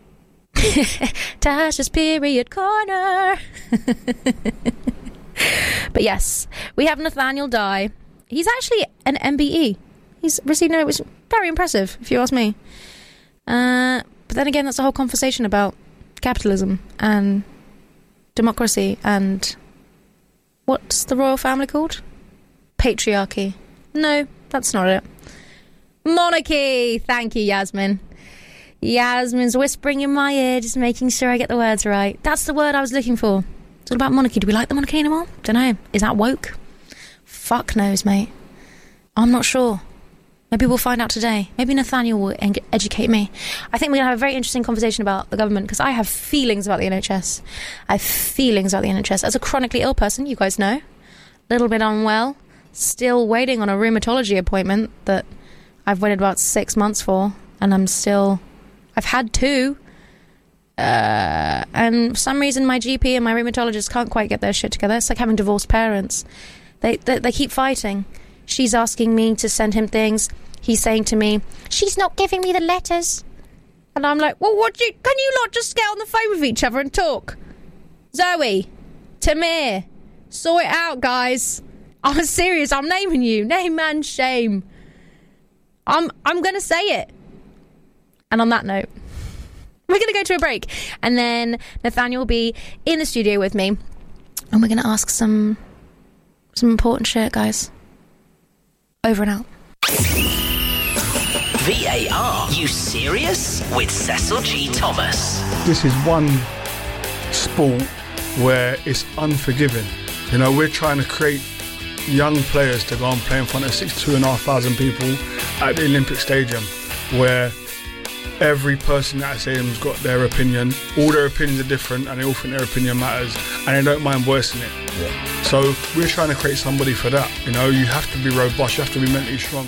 Tasha's Period Corner. But, yes, we have Nathaniel Dye. He's actually an M B E. He's received no, it was very impressive, if you ask me. Uh, but then again, that's a whole conversation about capitalism and democracy and what's the royal family called? Patriarchy. No, that's not it. Monarchy. Thank you, Yasmin. Yasmin's whispering in my ear, just making sure I get the words right. That's the word I was looking for. It's all about monarchy. Do we like the monarchy anymore? Don't know. Is that woke? Fuck knows, mate. I'm not sure. Maybe we'll find out today. Maybe Nathaniel will en- educate me. I think we're going to have a very interesting conversation about the government because I have feelings about the N H S. I have feelings about the N H S. As a chronically ill person, you guys know, a little bit unwell, still waiting on a rheumatology appointment that I've waited about six months for, and I'm still... I've had two. Uh, and for some reason, my G P and my rheumatologist can't quite get their shit together. It's like having divorced parents. They, they, they keep fighting. She's asking me to send him things. He's saying to me, she's not giving me the letters. And I'm like, well, what do you... Can you not just get on the phone with each other and talk? Zoe, Tamir, sort it out, guys. I'm serious. I'm naming you. Name, man, shame. I'm, I'm going to say it. And on that note, we're going to go to a break. And then Nathaniel will be in the studio with me. And we're going to ask some, some important shit, guys. Over and out. V A R, you serious? With Cecil G. Thomas. This is one sport where it's unforgiving. You know, we're trying to create young players to go and play in front of sixty-two and a half thousand people at the Olympic Stadium, where every person at that stadium's got their opinion. All their opinions are different and they all think their opinion matters and they don't mind voicing it. Yeah. So we're trying to create somebody for that. You know, you have to be robust, you have to be mentally strong.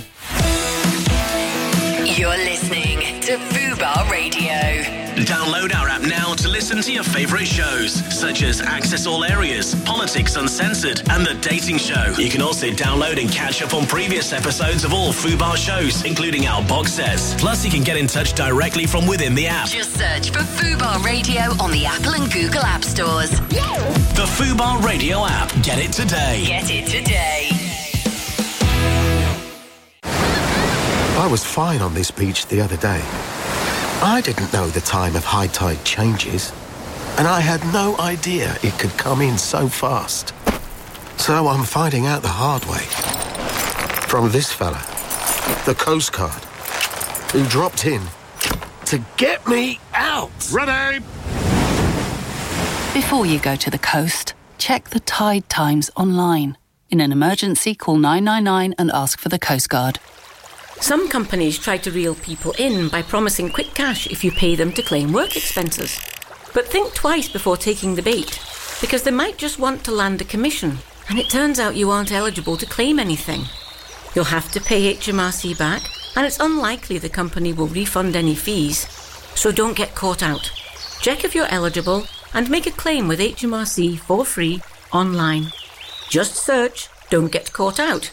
You're listening to Fubar Radio. Download our app now to listen to your favourite shows, such as Access All Areas, Politics Uncensored, and The Dating Show. You can also download and catch up on previous episodes of all Fubar shows, including our box sets. Plus, you can get in touch directly from within the app. Just search for Fubar Radio on the Apple and Google App Stores. The Fubar Radio app. Get it today. Get it today. I was fine on this beach the other day. I didn't know the time of high tide changes, and I had no idea it could come in so fast. So I'm finding out the hard way. From this fella, the Coast Guard, who dropped in to get me out. Ready? Before you go to the coast, check the tide times online. In an emergency, call nine nine nine and ask for the Coast Guard. Some companies try to reel people in by promising quick cash if you pay them to claim work expenses. But think twice before taking the bait, because they might just want to land a commission, and it turns out you aren't eligible to claim anything. You'll have to pay H M R C back, and it's unlikely the company will refund any fees, so don't get caught out. Check if you're eligible and make a claim with H M R C for free online. Just search "Don't Get Caught Out."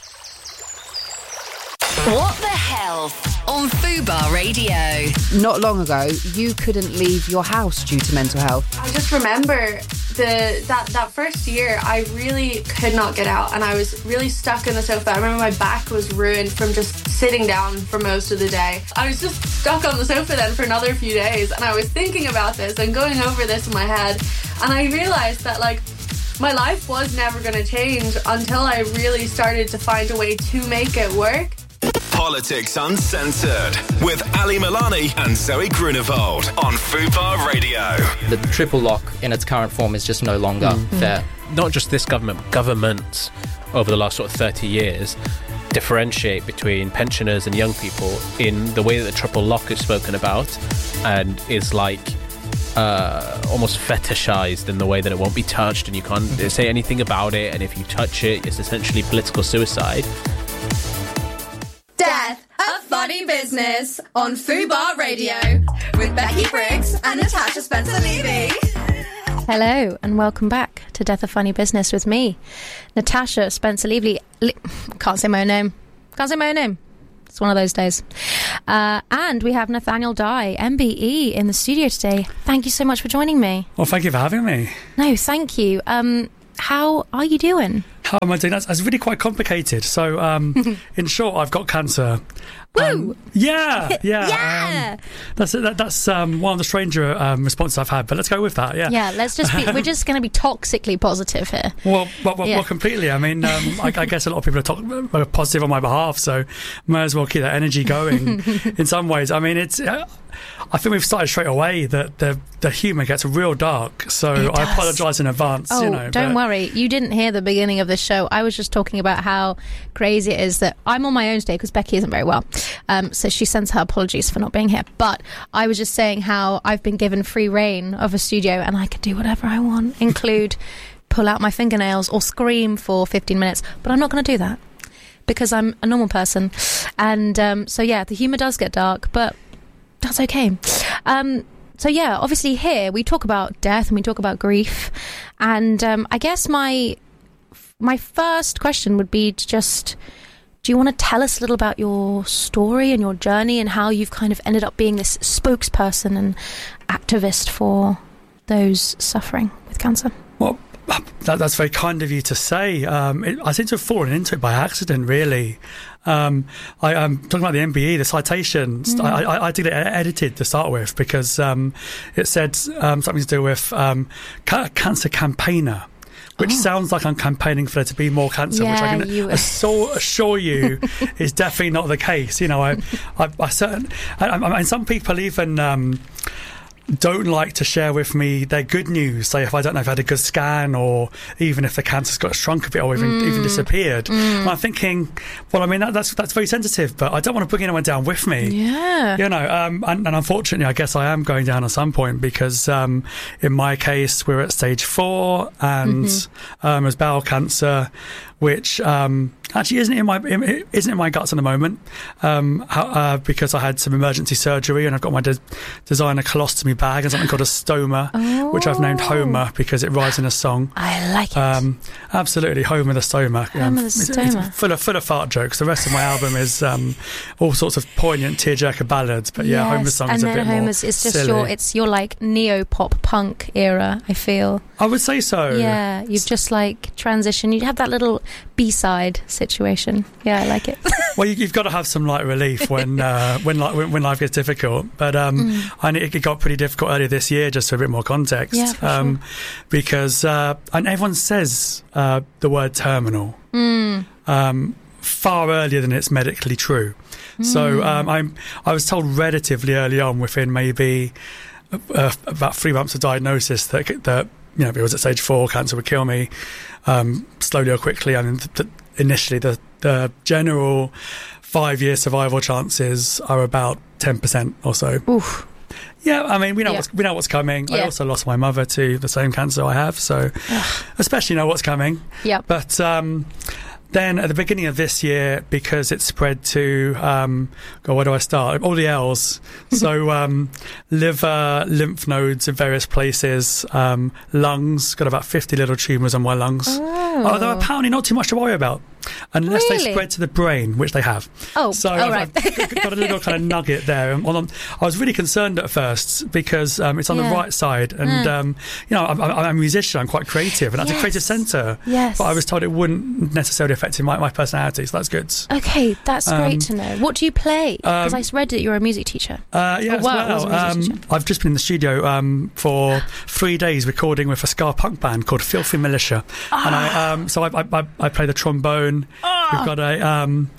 What the hell on Fubar Radio? Not long ago, you couldn't leave your house due to mental health. I just remember the that, that first year, I really could not get out and I was really stuck in the sofa. I remember my back was ruined from just sitting down for most of the day. I was just stuck on the sofa then for another few days, and I was thinking about this and going over this in my head, and I realised that, like, my life was never going to change until I really started to find a way to make it work. Politics Uncensored with Ali Milani and Zoe Grunewald on Fubar Radio. The triple lock in its current form is just no longer mm. fair. Not just this government, but governments over the last sort of thirty years differentiate between pensioners and young people in the way that the triple lock is spoken about, and is like uh, almost fetishized in the way that it won't be touched and you can't say anything about it, and if you touch it, it's essentially political suicide. Death of Funny Business on Fubar Radio with Becky Briggs and Natasha Spencer-Levy. Hello and welcome back to Death of Funny Business with me, Natasha Spencer-Levy. Le- Can't say my own name. Can't say my own name. It's one of those days. Uh, and we have Nathaniel Dye, M B E, in the studio today. Thank you so much for joining me. Well, thank you for having me. No, thank you. Um, how are you doing? How am I doing? That's, that's really quite complicated. So, um, in short, I've got cancer. Woo! Um, yeah, yeah. yeah. Um, that's that, that's um, one of the stranger um, responses I've had, but let's go with that. Yeah. Yeah. Let's just be. We're just going to be toxically positive here. Well, well, well, Yeah. well completely. I mean, um, I, I guess a lot of people are, talk, are positive on my behalf, so may as well keep that energy going. In some ways, I mean, it's. Uh, I think we've started straight away that the the humour gets real dark. So It I does. apologise in advance. Oh, you know, don't but- worry. You didn't hear the beginning of the show. I was just talking about how crazy it is that I'm on my own today because Becky isn't very well. Um, so she sends her apologies for not being here. But I was just saying how I've been given free reign of a studio and I can do whatever I want, include pull out my fingernails or scream for fifteen minutes. But I'm not going to do that because I'm a normal person. And um, so, yeah, the humour does get dark, but that's okay. Um, so yeah, obviously here we talk about death and we talk about grief, and um, I guess my my first question would be to just, do you want to tell us a little about your story and your journey and how you've kind of ended up being this spokesperson and activist for those suffering with cancer? Well, that, that's very kind of you to say. Um, it, I seem to have fallen into it by accident, really. Um, I, I'm talking about the M B E, the citations. Mm. I, I, I did it edited to start with because um, it said um, something to do with um, ca- cancer campaigner, which Oh. sounds like I'm campaigning for there to be more cancer, which Yeah, I can you- assure, assure you is definitely not the case. You know, I, I, I certain, I, I, and some people even. Um, don't like to share with me their good news, say if I don't know if I had a good scan or even if the cancer's got shrunk a bit or even, Mm. even disappeared. Mm. And I'm thinking, well, I mean, that, that's that's very sensitive, but I don't want to bring anyone down with me. Yeah. You know, um, and, and unfortunately, I guess I am going down at some point because um, in my case, we're at stage four and Mm-hmm. um, there's bowel cancer, which um, actually isn't in my in, isn't in my guts at the moment um, how, uh, because I had some emergency surgery and I've got my de- designer colostomy bag and something called a stoma, Oh. which I've named Homer because it rides in a song. I like it. Um, absolutely, Homer the Stoma. Homer the it's- it's Stoma. full of full of fart jokes. The rest of my album is um, all sorts of poignant tearjerker ballads. But yeah, Yes, Homer's song and is a then bit more Homer's, it's just silly. your, it's your like neo pop punk era. I feel. I would say so. Yeah, you've just like transitioned. You have that little B-side situation. Yeah, I like it. Well, you, you've got to have some light relief when uh, when, li- when when life gets difficult. But um, Mm. and it, it got pretty difficult earlier this year, just for a bit more context. Yeah, for um, sure. Because uh, and everyone says uh, the word terminal Mm. um, far earlier than it's medically true. So Mm. um, I'm I was told relatively early on, within maybe uh, about three months of diagnosis, that that you know if it was at stage four, cancer would kill me um, slowly or quickly. I mean, th- th- initially the the general five year survival chances are about ten percent or so. Oof. Yeah, I mean, we know Yeah. what's we know what's coming. I Yeah. also lost my mother to the same cancer I have, so especially know what's coming. Yep. But um, then at the beginning of this year, because it spread to, um, God, where do I start? All the L's. So um, liver, lymph nodes in various places, um, lungs, got about fifty little tumours on my lungs. Oh. Although apparently not too much to worry about, unless Really? they spread to the brain, which they have. Oh, so oh, I've, right. I've got a little kind of nugget there. And on- I was really concerned at first because um, it's on Yeah. the right side, and Mm. um, you know, I'm, I'm I'm a musician. I'm quite creative, and that's a Yes. creative centre. Yes. But I was told it wouldn't necessarily affect my, my personality, so that's good. Okay, that's Um, great to know. What do you play? Because um, I read that you're a music teacher. Uh, yeah, Oh, as wow, I was well. a music Um, I've just been in the studio um, for three days recording with a ska punk band called Filthy Militia, and I um, so I, I, I I play the trombone. We've got a um,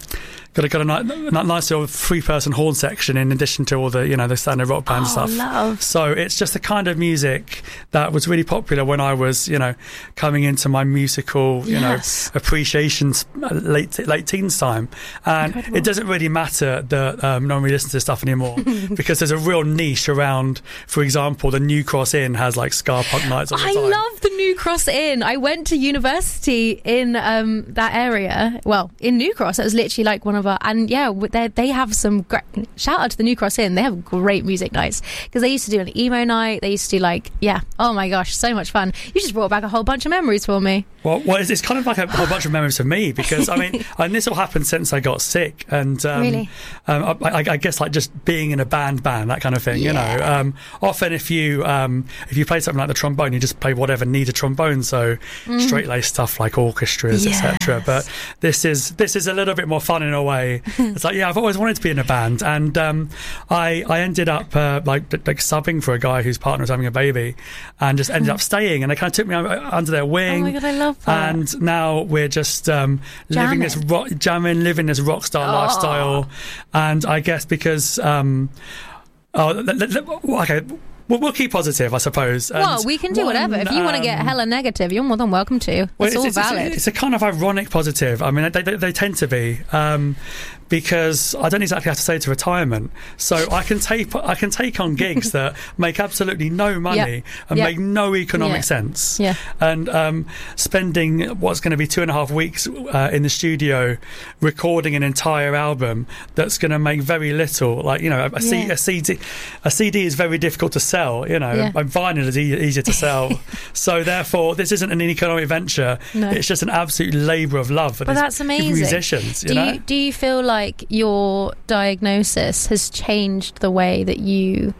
got a, got a ni- nice little three-person horn section in addition to all the, you know, the standard rock band Oh, stuff. love. So it's just the kind of music that was really popular when I was, you know, coming into my musical, you Yes. know, appreciation s- late late teens time. And Incredible. it doesn't really matter that um, no one really listens to stuff anymore because there's a real niche around, for example, the New Cross Inn has like ska punk nights all the I time. love the New Cross Inn. I went to university in um, that area. Well, in New Cross, it was literally like one of our. And yeah, they they have some great. Shout out to the New Cross Inn. They have great music nights because they used to do an emo night. They used to do like yeah. Oh my gosh, so much fun. You just brought back a whole bunch of memories for me. Well, well it's, it's kind of like a whole bunch of memories for me because I mean, and this all happened since I got sick, and um, Really? um, I, I, I guess like just being in a band, band that kind of thing. You know, um, often if you um, if you play something like the trombone, you just play whatever needs a trombone. So Mm. straight laced stuff like orchestras, et cetera. But this is this is a little bit more fun in a way. It's like yeah, I've always wanted to be in a band, and um, I I ended up uh, like like subbing for a guy whose partner was having a baby, and just ended up staying, and they kind of took me under their wing. Oh my god, I love that. And now we're just um, living this rock, jamming, living this rock star Oh. lifestyle. And I guess because, um, oh, let, let, let- okay, we'll, we'll keep positive, I suppose. And Well, we can do whatever. one, If you want to get um, hella negative, you're more than welcome to. well, It's all it's, valid. It's, it's a kind of ironic positive. I mean, they, they, they tend to be um, because I don't exactly have to say to retirement. So I can take I can take on gigs that make absolutely no money Yep. and Yep. make no economic Yeah. sense. Yeah. And um, spending what's going to be two and a half weeks uh, in the studio recording an entire album that's going to make very little. Like you know, a, C, Yeah. a C D, a C D is very difficult to sell. You know, Yeah. and vinyl is e- easier to sell. So therefore, this isn't an economic venture. No. It's just an absolute labour of love for But these that's amazing. musicians. You do know, you do you feel like your diagnosis has changed the way that you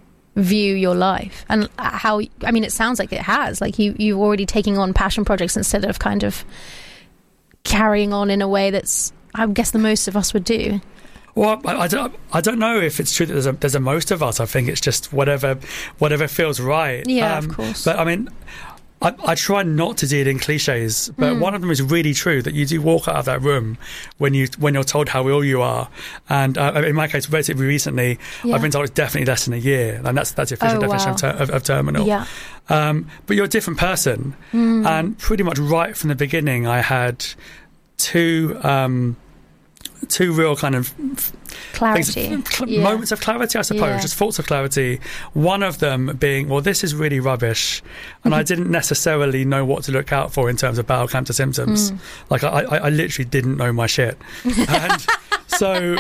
view your life and how? I mean, it sounds like it has. Like you you're already taking on passion projects instead of kind of carrying on in a way that's, I guess, the most of us would do. Well, I, I don't. I don't know if it's true that there's a, there's a most of us. I think it's just whatever, whatever feels right. Yeah, of course. But I mean, I, I try not to deal in cliches, but Mm. one of them is really true that you do walk out of that room when you when you're told how ill you are. And uh, in my case, relatively recently, Yeah. I've been told it's definitely less than a year, and that's that's the official Oh, definition wow. of, ter- of, of terminal. Yeah. Um, but you're a different person, Mm. and pretty much right from the beginning, I had two. Um, two real kind of Clarity. things, cl- Yeah. moments of clarity, I suppose, Yeah. just thoughts of clarity. One of them being, well, this is really rubbish, and I didn't necessarily know what to look out for in terms of bowel cancer symptoms. Mm. Like I, I, I literally didn't know my shit, and so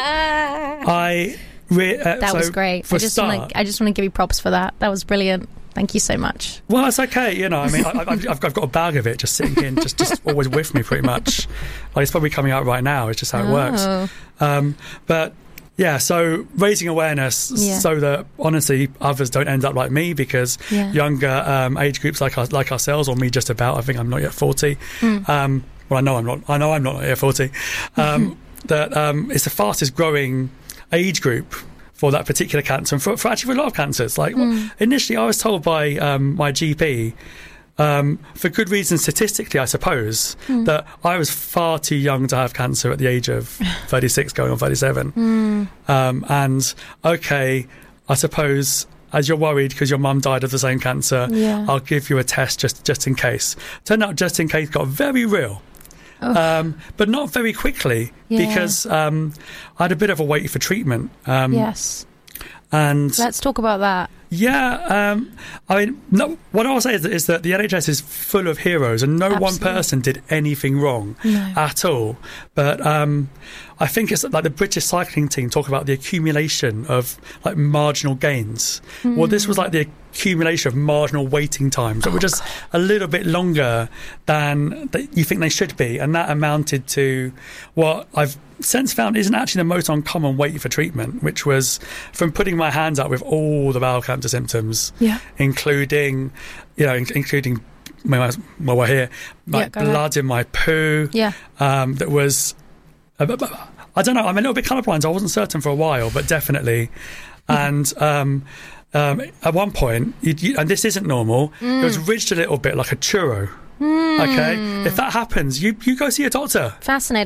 I. Re- uh, That so was great. For I just start, want to I just want to give you props for that. That was brilliant. Thank you so much. well, it's okay, you know. I mean, I, I, I've, I've got a bag of it just sitting in, just, just always with me, pretty much. Like it's probably coming out right now. It's just how it works. Oh. Um, but yeah, so raising awareness Yeah. so that honestly others don't end up like me, because Yeah. younger um, age groups like us, like ourselves, or me, just about. I think I'm not yet forty. Mm. Um, well, I know I'm not. I know I'm not yet forty. Um, that um, it's the fastest growing age group for that particular cancer, and for, for actually for a lot of cancers. Like Mm. initially, I was told by um, my G P, um, for good reason statistically, I suppose, Mm. that I was far too young to have cancer at the age of thirty-six, going on thirty-seven. Mm. Um, and okay, I suppose, as you're worried because your mum died of the same cancer, Yeah. I'll give you a test just just in case. Turned out, just in case got very real. Um, but not very quickly, Yeah. because um, I had a bit of a wait for treatment. Um, Yes. And Let's talk about that. yeah, um, I mean, no, what I'll say is that, is that the N H S is full of heroes, and no one Absolutely. person did anything wrong No. at all. But um, I think it's like the British cycling team talk about the accumulation of like marginal gains. Well, this was like the accumulation of marginal waiting times that were just a little bit longer than that you think they should be, and that amounted to what I've since found isn't actually the most uncommon wait for treatment, which was from putting my hands up with all the bowel cancer symptoms, Yeah. including, you know, in- including when I was, while we're here, Yeah, like go ahead. blood in my poo. Yeah. Um, that was, uh, but- but- I don't know. I'm a little bit colourblind, so I wasn't certain for a while, but definitely. And um, um, at one point, you, you, and this isn't normal, it was ridged a little bit like a churro. Mm. Okay, if that happens, you you go see a doctor. Fascinating.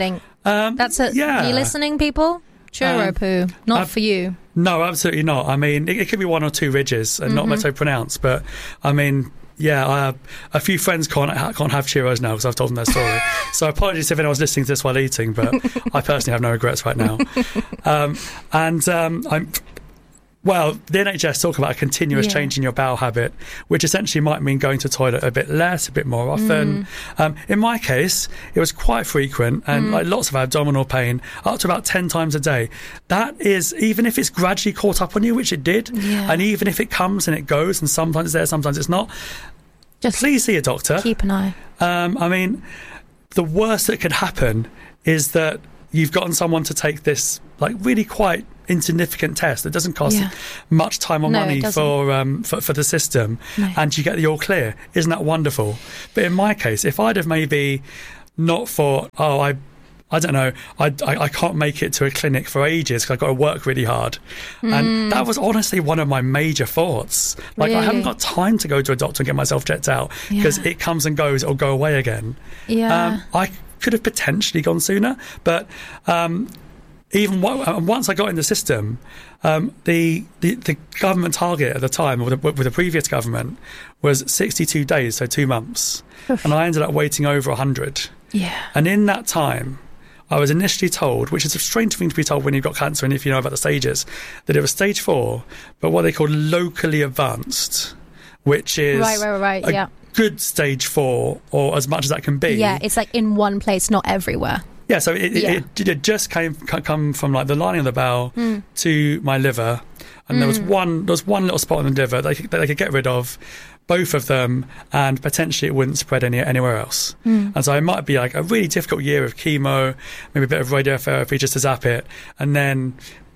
Um, That's it. yeah. Are you listening, people? Churro Um, poo. Not uh, for you. No, absolutely not. I mean, it, it could be one or two ridges and Mhm. not so pronounced, but I mean, yeah, I have, a few friends can't ha- can't have churros now because I've told them their story. So apologies if anyone's listening to this while eating, but I personally have no regrets right now. Um, and um, I'm. Well, the N H S talk about a continuous Yeah. change in your bowel habit, which essentially might mean going to the toilet a bit less, a bit more often. Mm. Um, in my case, it was quite frequent and Mm. like lots of abdominal pain, up to about ten times a day. That is, even if it's gradually caught up on you, which it did, Yeah. and even if it comes and it goes, and sometimes it's there, sometimes it's not, Just please see a doctor. Keep an eye. Um, I mean, the worst that could happen is that you've gotten someone to take this like really quite insignificant test that doesn't cost Yeah. much time or No, it money doesn't. for, um, for for the system, No. and you get the all clear. Isn't that wonderful? But in my case, if I'd have maybe not thought, oh, I. I don't know. I, I, I can't make it to a clinic for ages because I've got to work really hard. Mm. And that was honestly one of my major thoughts. Like, I haven't Really? got time to go to a doctor and get myself checked out because Yeah. it comes and goes. It'll go away again. Yeah. Um, I could have potentially gone sooner, but um, even w- uh, once I got in the system, um, the, the the government target at the time, with the, with the previous government, was sixty-two days, so two months, and I ended up waiting over one hundred. Yeah. And in that time, I was initially told, which is a strange thing to be told when you've got cancer and if you know about the stages, that it was stage four, but what they call locally advanced, which is Right, right, right, a yeah. good stage four, or as much as that can be. Yeah, it's like in one place, not everywhere. Yeah, so it, Yeah. it, it, it just came c- come from like the lining of the bowel Mm. to my liver, and there was Mm. one there was one little spot on the liver that they, could- that they could get rid of, both of them, and potentially it wouldn't spread any anywhere else. Mm. And so it might be like a really difficult year of chemo, maybe a bit of radiotherapy just to zap it, and then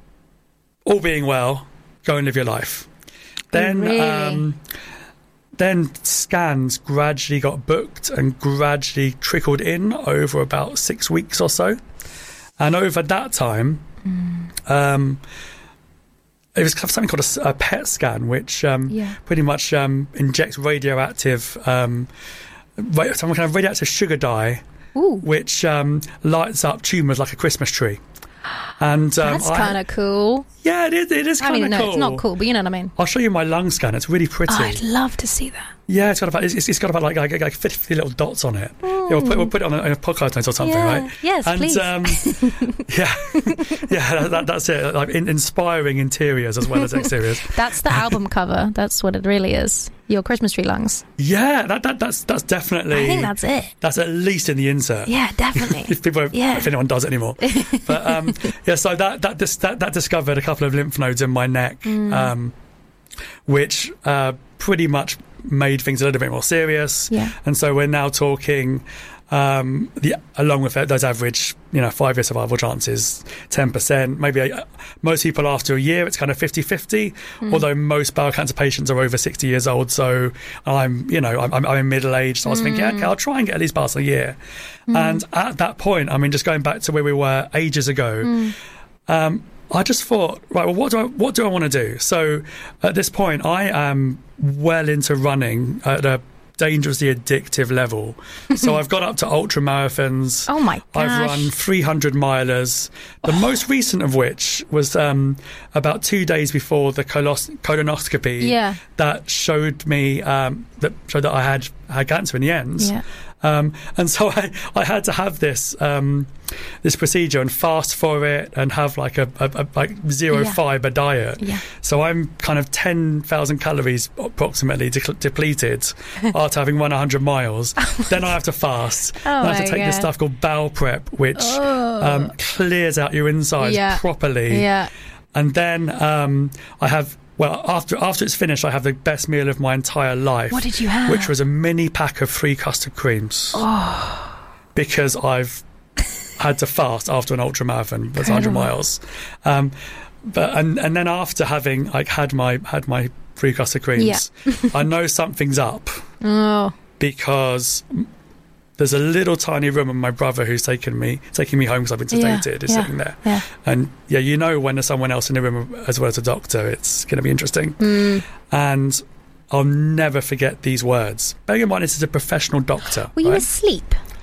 all being well, go and live your life. Then really? um, then scans gradually got booked and gradually trickled in over about six weeks or so. And over that time, Mm. um, it was something called a s- a, P E T scan, which um, Yeah. pretty much um, injects radioactive, um, ra- some kind of radioactive sugar dye, Ooh. which um, lights up tumours like a Christmas tree. And um, That's I- kind of cool. yeah, it is. It is I kind of mean, no, cool. it's not cool, but you know what I mean. I'll show you my lung scan. It's really pretty. Oh, I'd love to see that. Yeah, it's got about it's, it's got about like, like like fifty little dots on it. Yeah, we'll put we'll put it on a, on a podcast note or something, Yeah. right? Yes, and, please. Um, yeah, yeah, that, that, that's it. Like in, inspiring interiors as well as exteriors. That's the album cover. That's what it really is. Your Christmas tree lungs. Yeah, that, that that's that's definitely. I think that's it. That's at least in the insert. Yeah, definitely. if people, Yeah. if anyone does it anymore. But um, yeah, so that that, dis- that that discovered a couple of lymph nodes in my neck, Mm. um, which uh, pretty much made things a little bit more serious. Yeah. And so we're now talking, um, the along with those average, you know, five-year survival chances, ten percent. Maybe uh, most people after a year, it's kind of fifty-fifty, Mm. although most bowel cancer patients are over sixty years old. So I'm, you know, I'm, I'm I'm in middle age. So I was thinking, Mm. okay, I'll try and get at least past a year. Mm. And at that point, I mean, just going back to where we were ages ago, Mm. um, I just thought, right, well, what do I what do I want to do? So at this point, I am well into running at a dangerously addictive level. So I've got up to ultra marathons. Oh my gosh. I've run three hundred milers. The most recent of which was um, about two days before the colos- colonoscopy. Yeah. That showed me um, that showed that I had had cancer in the end. Yeah. Um, and so I, I had to have this um, this procedure and fast for it and have like a, a, a like zero Yeah. fiber diet. Yeah. So I'm kind of ten thousand calories approximately de- depleted after having run one hundred miles. Then I have to fast. Oh Then I have to my take this God. stuff called bowel prep, which Oh. um, clears out your insides Yeah. properly. Yeah. And then um, I have. Well, after after it's finished, I have the best meal of my entire life. What did you have? Which was a mini pack of three custard creams. Oh. Because I've had to fast after an ultra marathon, that's one hundred Incredible. miles. Um, but and and then after having like had my had my three custard creams, I know something's up Oh. because there's a little tiny room and my brother who's taken me taking me home because I've been Yeah, sedated is yeah, sitting there. yeah. And yeah, you know when there's someone else in the room as well as a doctor, it's going to be interesting. Mm. And I'll never forget these words. Bearing in mind, this is a professional doctor. Were you right? asleep?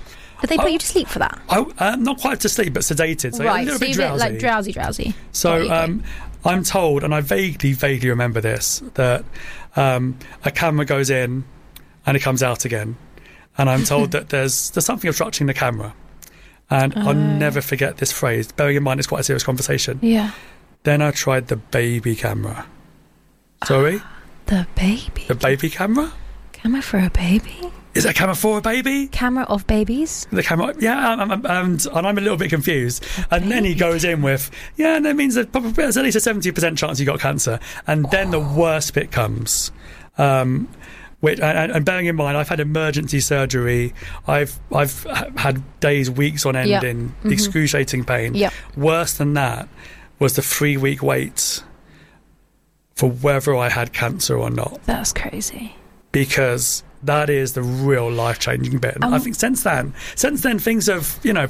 Did they put you to sleep for that? I, uh, not quite to sleep, but sedated. So right, a little so bit you're a drowsy. bit, like drowsy, drowsy. So um, I'm told, and I vaguely, vaguely remember this, that um, a camera goes in and it comes out again. And I'm told that there's there's something obstructing the camera. And Oh. I'll never forget this phrase, bearing in mind it's quite a serious conversation. Yeah. Then I tried the baby camera. Sorry? The baby? The baby camera? Camera for a baby? Is it a camera for a baby? Camera of babies? The camera, yeah, um, um, and, and I'm a little bit confused. And then he goes in with, yeah, and that means that probably there's at least a seventy percent chance you got cancer. And then the worst bit comes. Um, which, and, and bearing in mind, I've had emergency surgery. I've I've had days, weeks on end Yeah. in Mhm. excruciating pain. Yeah. Worse than that was the three week wait for whether I had cancer or not. That's crazy. Because that is the real life changing bit. And Um, I think since then, since then things have, you know,